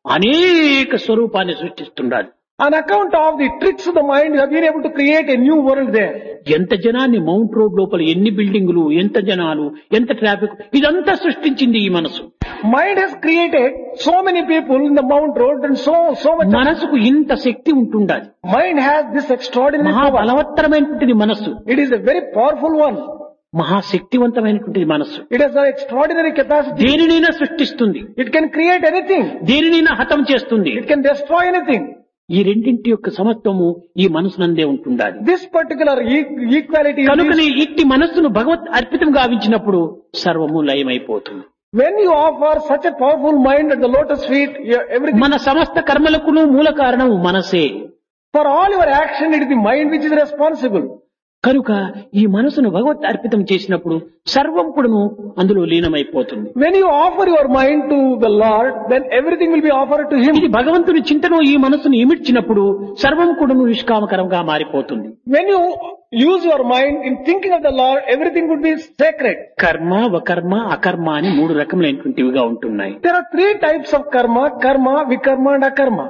అనేక స్వరూపాన్ని సృష్టిస్తున్నాడు. On account of the tricks of the mind, you have been able to create a new world there. ఎంత జనాన్ని మౌంట్ రోడ్ లోపల ఎన్ని బిల్డింగులు, ఎంత జనాలు, ఎంత ట్రాఫిక్, ఇదంతా సృష్టించింది ఈ మనసు. Mind has created so many people in the Mount Road and so so much. మనసుకు ఇంత శక్తి ఉంటుండాలి. Mind has this extraordinary మహా power. బలవత్తరమైనటువంటిది మనస్సు, It is a very powerful one. మహాశక్తివంతమైనటువంటిది మనస్సు. It has an extraordinary capacity. దేనినైనా సృష్టిస్తుంది, It can create anything. దేనినైనా హతం చేస్తుంది. It can destroy anything. ఈ రెండింటి యొక్క సమత్వము ఈ మనసునందే ఉంటుండాలి. This particular e- equality is కనుకనే ఇట్టి మనస్సును భగవత్ అర్పితం గావించినప్పుడు సర్వము లయమైపోతుంది. when you offer such a powerful mind at the lotus feet, you- everything, మన సమస్త కర్మలకును మూల కారణం మనసే. for all your action, it is the mind which is responsible. కనుక ఈ మనసును భగవత్ అర్పితం చేసినప్పుడు సర్వం కూడాను అందులో లీనమైపోతుంది. When you offer your mind to the Lord, then everything will be offered to Him. ఇది భగవంతుని చింతను ఈ మనసును ఇమిడ్చినప్పుడు సర్వం కూడాను నిష్కామకరంగా మారిపోతుంది. When you use your mind in thinking of the Lord, everything would be sacred. కర్మ, వకర్మ, అకర్మ అని మూడు రకములైనటువంటివిగా ఉంటున్నాయి. There are three types of karma: karma, vikarma and akarma.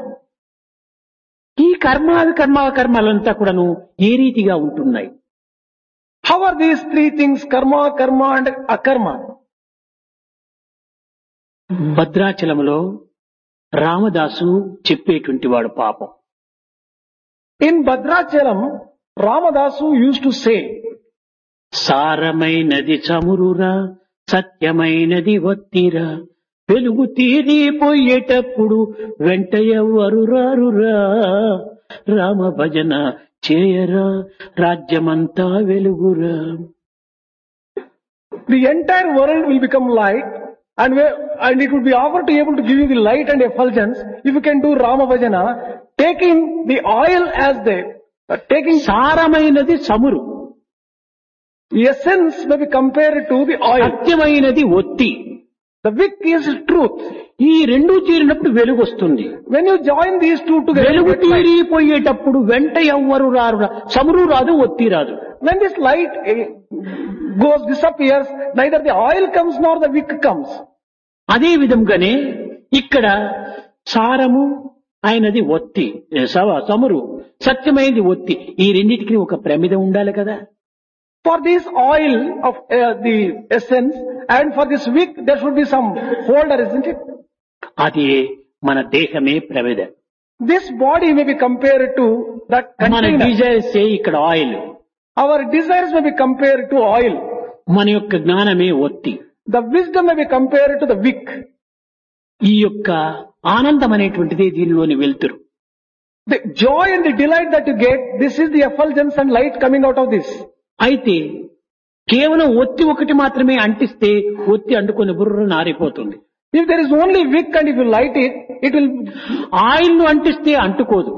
ఈ కర్మ, వికర్మ, అకర్మలంతా కూడాను ఏ రీతిగా ఉంటున్నాయి? How are these three things, karma, karma and akarma? భద్రాచలంలో రామదాసు చెప్పేటువంటి వాడు పాపం. In Bhadrachalam, Ramadasu used to say, సారమైనది చమురురా, సత్యమైనది వత్తిరా, వెలుగు తీరిపోయేటప్పుడు వెంట ఎవ్వరు రారురా, రామ భజన చేయరా, రాజ్యమంతా వెలుగురా. the entire world will become light and, we, and it would be offered to be able to give you the light and effulgence if you can do Rama Bhajana, taking the oil as the, uh, taking సారమైనది చమురు, the essence may be compared to the oil. సత్యమైనది ఒత్తి. The wick is truth. ఈ రెండు చేరినప్పుడు వెలుగు వస్తుంది. When you join these two together, వెలుగు you get light. తీరిపోయేటప్పుడు వెంట ఎవ్వరు రారురా, చమురు రాదు, ఒత్తి రాదు. When this light eh, goes, disappears, neither the oil comes nor the wick comes. అదే విధంగానే ఇక్కడ సారము అయినది ఒత్తి, సవ- చమురు, సత్యమైనది ఒత్తి, ఈ రెండింటికి ఒక ప్రమిద ఉండాలి కదా. For this oil of uh, the essence and for this wick, there should be some holder, isn't it? అది మన దేహమే ప్రమిద. This body may be compared to that మన container. డిజైర్స్ ఇక్కడ oil, Our desires may be compared to oil. మన యొక్క జ్ఞానమే ఒత్తి. The wisdom may be compared to the wick. ఈ యొక్క ఆనందం అనేటువంటిది దీనిలోని వెలుతురు. The joy and the delight that you get, this is the effulgence and light coming out of this. అయితే కేవలం ఒత్తి ఒకటి మాత్రమే అంటిస్తే ఒత్తి అంటుకొని బుర్ర నారిపోతుంది. If there is only wick and if you light it, it will, oil ను అంటిస్తే అంటుకోదు.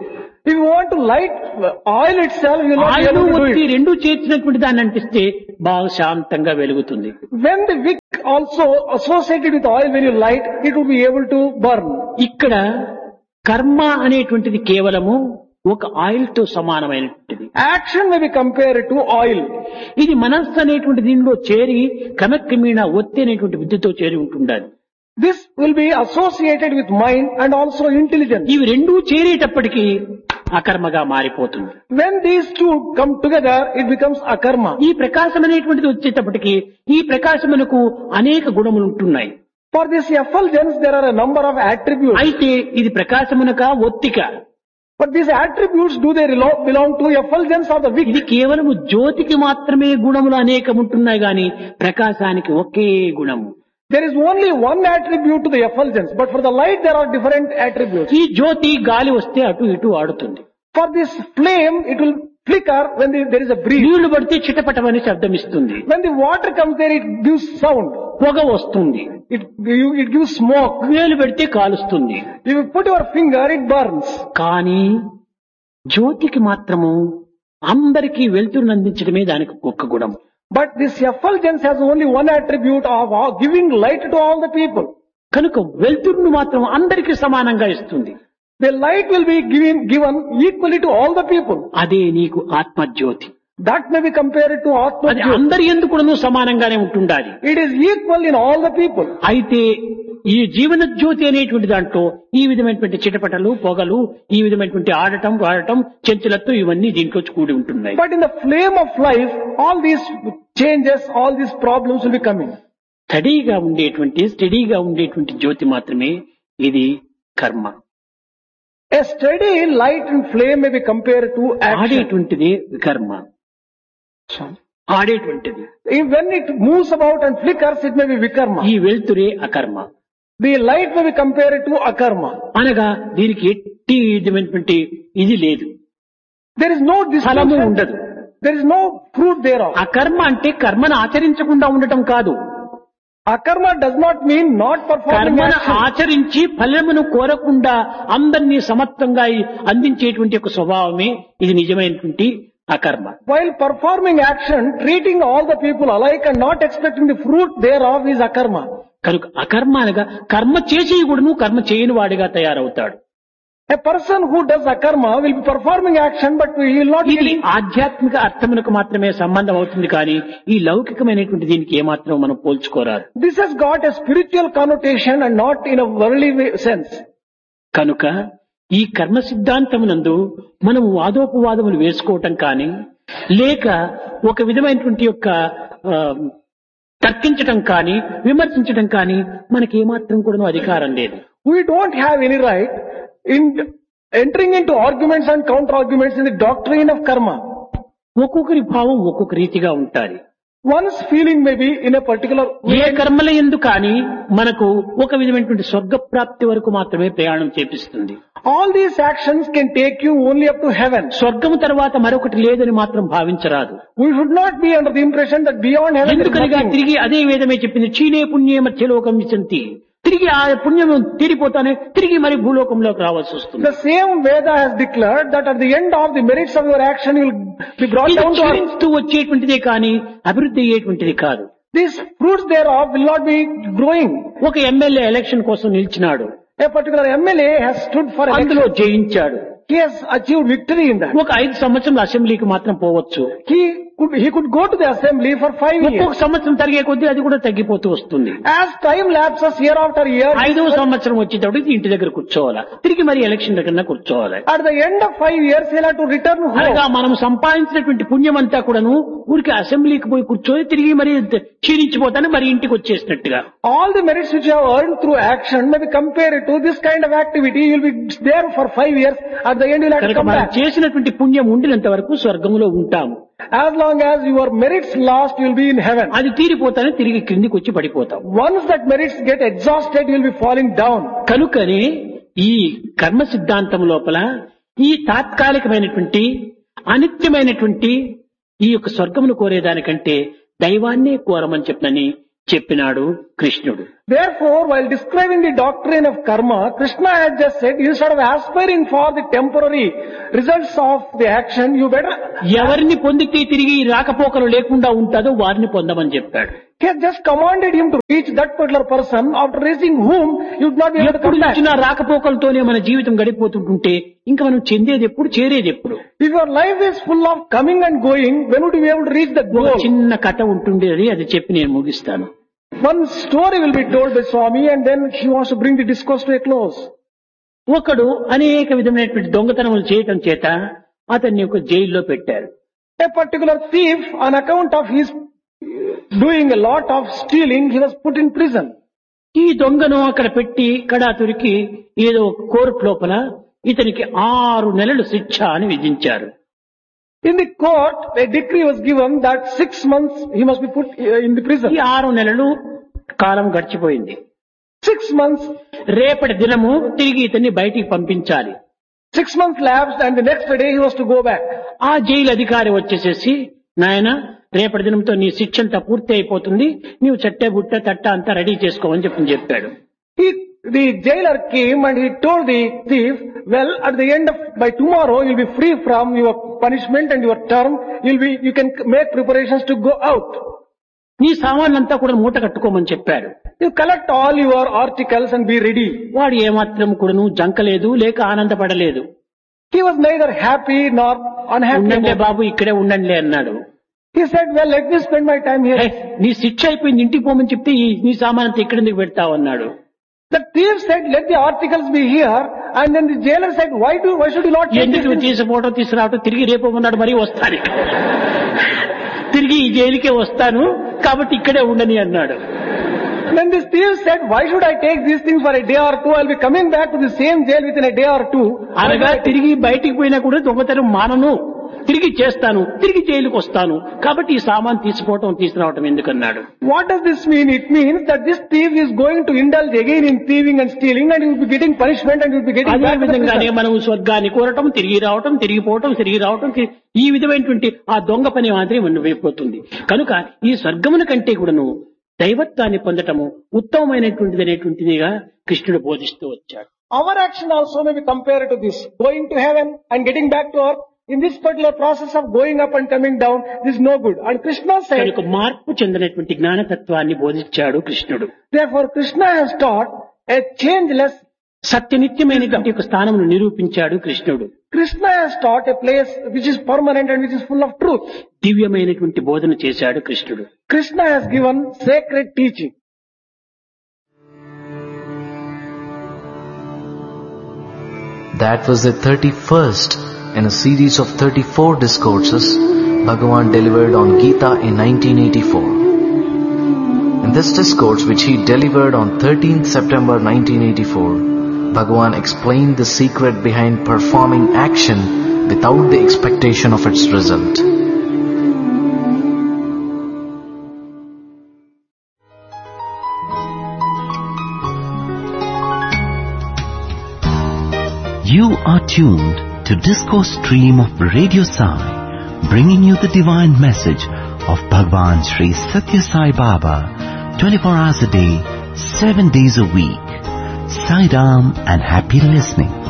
If you want to light oil itself, you will not be oil able to do ఒత్తి it. రెండు చేర్చినటువంటి దాన్ని అంటిస్తే బాగా శాంతంగా వెలుగుతుంది. When the wick also associated with oil, when you light, it will be able to burn. ఇక్కడ కర్మ అనేటువంటిది కేవలము ఒక ఆయిల్ తో సమానమైనటువంటిది. Action may be compared to oil. ఇది మనస్సు అనేటువంటి దీనిలో చేరి క్రమక్రమేణా ఒత్తి అనేటువంటి బుద్ధితో చేరి ఉంటుండాలి. This will be associated with mind and also intelligence. ఇవి రెండూ చేరేటప్పటికీ అకర్మగా మారిపోతుంది. When these two come together, it becomes akarma. ఈ ప్రకాశం అనేటువంటిది వచ్చేటప్పటికి ఈ ప్రకాశమునకు అనేక గుణములు ఉంటున్నాయి. For this effulgence, there are a number of attributes. అయితే ఇది ప్రకాశమునక ఒత్తిక. But these attributes, do they relo- belong to effulgence or the wick? ఇది కేవలము జ్యోతికి మాత్రమే గుణములు అనేకం ఉంటున్నాయి గాని ప్రకాశానికి ఒకే గుణము. There is only one attribute to the effulgence, but for the light there are different attributes. ఈ జ్యోతి గాలి వస్తే అటు ఇటు ఆడుతుంది. For this flame, it will flicker when the- there is a breeze. నీళ్లు పడితే చిటపటమని శబ్దం ఇస్తుంది. When the water comes there, it gives sound. పొగ వస్తుంది. It, you- it gives smoke. వేలు పెడితే కాలుస్తుంది. If you put your finger, it burns. కానీ జ్యోతికి మాత్రము అందరికీ వెలుతురును అందించడమే దానికి ఒక్క గుణం. But this effulgence has only one attribute of uh, giving light to all the people. కనుక వెలుతురును మాత్రం అందరికీ సమానంగా ఇస్తుంది. The light will be given, given equally to all the people. అదే నీకు ఆత్మజ్యోతి. That may be compared to Atma అది Jyoti. అందరి ఎందుకును సమానంగానే ఉంటుండాలి. It is equal in all the people. అయితే ఈ జీవన జ్యోతి అనేటువంటి దాంట్లో ఈ విధమైనటువంటి చిటపటలు పొగలు ఈ విధమైనటువంటి ఆడటం వాడటం చెంచులతో ఇవన్నీ దీంట్లో కూడి ఉంటున్నాయి. But in the flame of life, all these changes, all these problems will be coming. స్టడీగా ఉండేటువంటి స్టడీగా ఉండేటువంటి జ్యోతి మాత్రమే ఇది కర్మ. A steady light and flame may be compared to action. ఆడేటువంటిది కర్మ. ఆడేటువంటిది If when it moves about and flickers, it may be vikarma. ఈ వెలుతురే అకర్మ. The light may be compared to akarma. అనగా దీనికి ఎట్టి విధమైనటువంటి ఇది లేదు. There is no ఫలము distinction. ఉండదు. There is no fruit thereof. అకర్మ అంటే కర్మను ఆచరించకుండా ఉండటం కాదు. Akarma does not mean not performing కర్మను action. ఆచరించి ఫలమును కోరకుండా అందరినీ సమత్వంగా అందించేటువంటి ఒక స్వభావమే ఇది నిజమైనటువంటి అకర్మ. While performing action, treating all the people alike and not expecting the fruit thereof is akarma. కనుక అకర్మ అనగా కర్మ చేసి కూడాను కర్మ చేయని వాడిగా తయారవుతాడు. A person who does akarma will be performing action, but he will not ఇది be. ఆధ్యాత్మిక అర్థమునకు మాత్రమే సంబంధం అవుతుంది కానీ ఈ లౌకికమైనటువంటి దీనికి ఏమాత్రం మనం పోల్చుకోరాదు. This has got a spiritual connotation and not in a worldly way- sense. కనుక ఈ కర్మ సిద్ధాంతమునందు మనం వాదోపవాదములు వేసుకోవటం కానీ లేక ఒక విధమైనటువంటి యొక్క ఆ, తర్కించటం కానీ విమర్శించటం కానీ మనకి ఏమాత్రం కూడా అధికారం లేదు. We don't have any right in entering into arguments and counter arguments in the doctrine of karma. ఒక్కొక్కరి భావం ఒక్కొక్క రీతిగా ఉంటాయి. One's feeling may be in a particular A way. కర్మల ఎందు కానీ మనకు ఒక విధమైనటువంటి స్వర్గ ప్రాప్తి వరకు మాత్రమే ప్రయాణం చేపిస్తుంది. All these actions can take you only up to heaven. స్వర్గము తర్వాత మరొకటి లేదని మాత్రం భావించరాదు. We should not be under the impression that beyond heaven there is ఎందుకనగా nothing. తిరిగి అదే వేదమే చెప్పింది క్షీణే పుణ్యే మధ్యలోకం విశంతి. తిరిగి ఆ పుణ్యము తీరిపోతానే తిరిగి మరి భూలోకంలోకి రావాల్సి వస్తుంది. The same Veda has declared that at the end of the merits of your action you will be brought ఇది down to earth. క్షీణిస్తూ వచ్చేటువంటిదే కానీ అభివృద్ధి అయ్యేటువంటిది కాదు. These fruits thereof will not be growing. ఒక ఎమ్మెల్యే ఎలక్షన్ కోసం నిలిచినాడు. A particular M L A has stood for అందులో election. జయించాడు. He has achieved victory in that. ఒక ఐదు సంవత్సరం అసెంబ్లీకి మాత్రం పోవచ్చు. He could, he could go to the assembly for five ఒక్కొక్క years. సంవత్సరం తరిగే కొద్దీ అది కూడా తగ్గిపోతూ వస్తుంది. As time lapses year after year, ఐదో సంవత్సరం వచ్చేటప్పటికి ఇంటి దగ్గర కూర్చోవాలా, తిరిగి మరి ఎలక్షన్ దగ్గర కూర్చోవాలి. at the end of five years he'll have to return అనగా home. మనం సంపాదించినటువంటి పుణ్యం అంతా కూడాను ఊరికి అసెంబ్లీకి పోయి కూర్చొని తిరిగి మరి క్షీణించిపోతానే మరి ఇంటికి వచ్చేసినట్టుగా. All the merits which you have earned through action may be compared to this kind of activity. You'll be there for five years. At the end you'll have to కనుక come మనం back. చేసినటువంటి పుణ్యం ఉండినంత వరకు స్వర్గంలో ఉంటాము. As long as your merits last, you'll be in heaven. అది తీరిపోతానే తిరిగి క్రిందికి వచ్చి పడిపోతాం. Once that merits get exhausted, you'll be falling down. కనుకనే ఈ కర్మ సిద్ధాంతం లోపల ఈ తాత్కాలికమైనటువంటి అనిత్యమైనటువంటి ఈ యొక్క స్వర్గమును కోరేదానికంటే దైవాన్నే కోరమని చెప్పనని చెప్పినాడు కృష్ణుడు. Therefore, while describing the doctrine of karma, Krishna had just said, instead of aspiring for the temporary results of the action, you better... ఎవరిని పొందితే తిరిగి రాకపోకలు లేకుండా ఉంటుందో వారిని పొందమని చెప్పాడు. He had just commanded him to reach that particular person, after reaching whom you would not be able to ఎప్పుడు come back. వచ్చినా రాకపోకలతోనే మన జీవితం గడిపోతుంటుంటే ఇంకా మనం చెందేది ఎప్పుడు, చేరేది ఎప్పుడు? If your life is full of coming and going, when would you be able to reach the ఒక goal? చిన్న కథ ఉంటుండేది, అది చెప్పి నేను ముగిస్తాను. One story will be told by Swami, and then he wants to bring the discourse to a close. ఒకడు అనేక విధమైనటువంటి దొంగతనములు చేయటం చేత అతన్ని ఒక జైల్లో పెట్టారు. A particular thief, on account of his doing a lot of stealing, he was put in prison. ఈ దొంగను అక్కడ పెట్టి కడాతురికి ఏదో కోర్టు లోపల ఇతనికి ఆరు నెలలు శిక్ష అని విధించారు. In the court, a decree was given that six months he must be put uh, in the prison. ఈ ఆరు నెలలు కాలం గడిచిపోయింది. Six months, రేపటి దినము తిరిగి ఇతన్ని బయటికి పంపించాలి. six months lapsed, and the next day he was to go back. ఆ జైలు అధికారి వచ్చేసేసి, నాయన రేపటి దినంతో నీ శిక్ష అంతా పూర్తి అయిపోతుంది, నీవు చెట్టే బుట్ట తట్ట అంతా రెడీ చేసుకోమని చెప్పి చెప్పాడు. He, the jailer came and he told the thief, well, at the end of, by tomorrow you'll be free from your punishment and your term, you'll be, you can make preparations to go out. నీ సామాన్లంతా కూడా మూట కట్టుకోమని చెప్పాడు. You collect all your articles and be ready. వాడు ఏమాత్రం కూడాను జంకలేదు, లేక ఆనందపడలేదు. He was neither happy nor unhappy. ఉండండి about- బాబు, ఇక్కడే ఉండండి అన్నాడు. He said, well, let me spend my time here. "ఏయ్, నీ శిక్ష అయిపోయింది, ఇంటికి పోమని చెప్తే ఈ నీ సామాన్ అంతా ఇక్కడ ఎందుకు పెడతావు అన్నాడు. The thief said, let the articles be here. And then the jailer said, why do, why should you not take ఎందుకు this? తీసి ఫోటో తీసుకురావటం, తిరిగి రేపు ఉన్నాడు మరీ వస్తాను, తిరిగి ఈ జైలుకే వస్తాను కాబట్టి ఇక్కడే ఉండని అన్నాడు. Then this thief said, why should I take these things for a day or two? I'll be coming back to the same jail within a day or two. అనగా తిరిగి బయటికి పోయినా కూడా దొంగతనం మానను, తిరిగి చేస్తాను, తిరిగి జైలుకు వస్తాను కాబట్టి ఈ సామాన్ తీసుకోవటం తీసుకురావటం ఎందుకన్నాడు. What does this mean? It means that this thief is going to indulge again in thieving and stealing, and he will be getting punishment and he will be getting అదే back to the విధంగానే prison. మనం స్వర్గాన్ని కోరటం, తిరిగి రావటం, తిరిగి పోవటం, తిరిగి రావటం, తి- ఈ విధమైనటువంటి ఆ దొంగ పని మాత్రమే మనం అయిపోతుంది. కనుక ఈ స్వర్గముల కంటే కూడాను దైవత్వాన్ని పొందటము ఉత్తమమైనటువంటిది అనేటువంటిదిగా కృష్ణుడు బోధిస్తూ వచ్చాడు. Our action also may be compared to this. Going to heaven and getting back to earth. In this particular process of going up and coming down, this is no good. And Krishna said, కనుక మార్పు చెందినటువంటి జ్ఞానతత్వాన్ని బోధించాడు కృష్ణుడు. therefore Krishna has taught a changeless, సత్యనిత్యమైనటువంటి ఒక స్థానమును నిరూపించాడు కృష్ణుడు. Krishna has taught a place which is permanent and which is full of truth. దివ్యమైనటువంటి బోధన చేశాడు కృష్ణుడు. Krishna has given sacred teaching. That was the thirty-first in a series of thirty-four discourses Bhagavan delivered on Gita in nineteen eighty-four. In this discourse, which he delivered on thirteenth September nineteen eighty-four, Bhagavan explained the secret behind performing action without the expectation of its result. You are tuned to Discourse Stream of Radio Sai, bringing you the divine message of Bhagwan Sri Satya Sai Baba, twenty-four hours a day, seven days a week. Sai Ram and happy listening.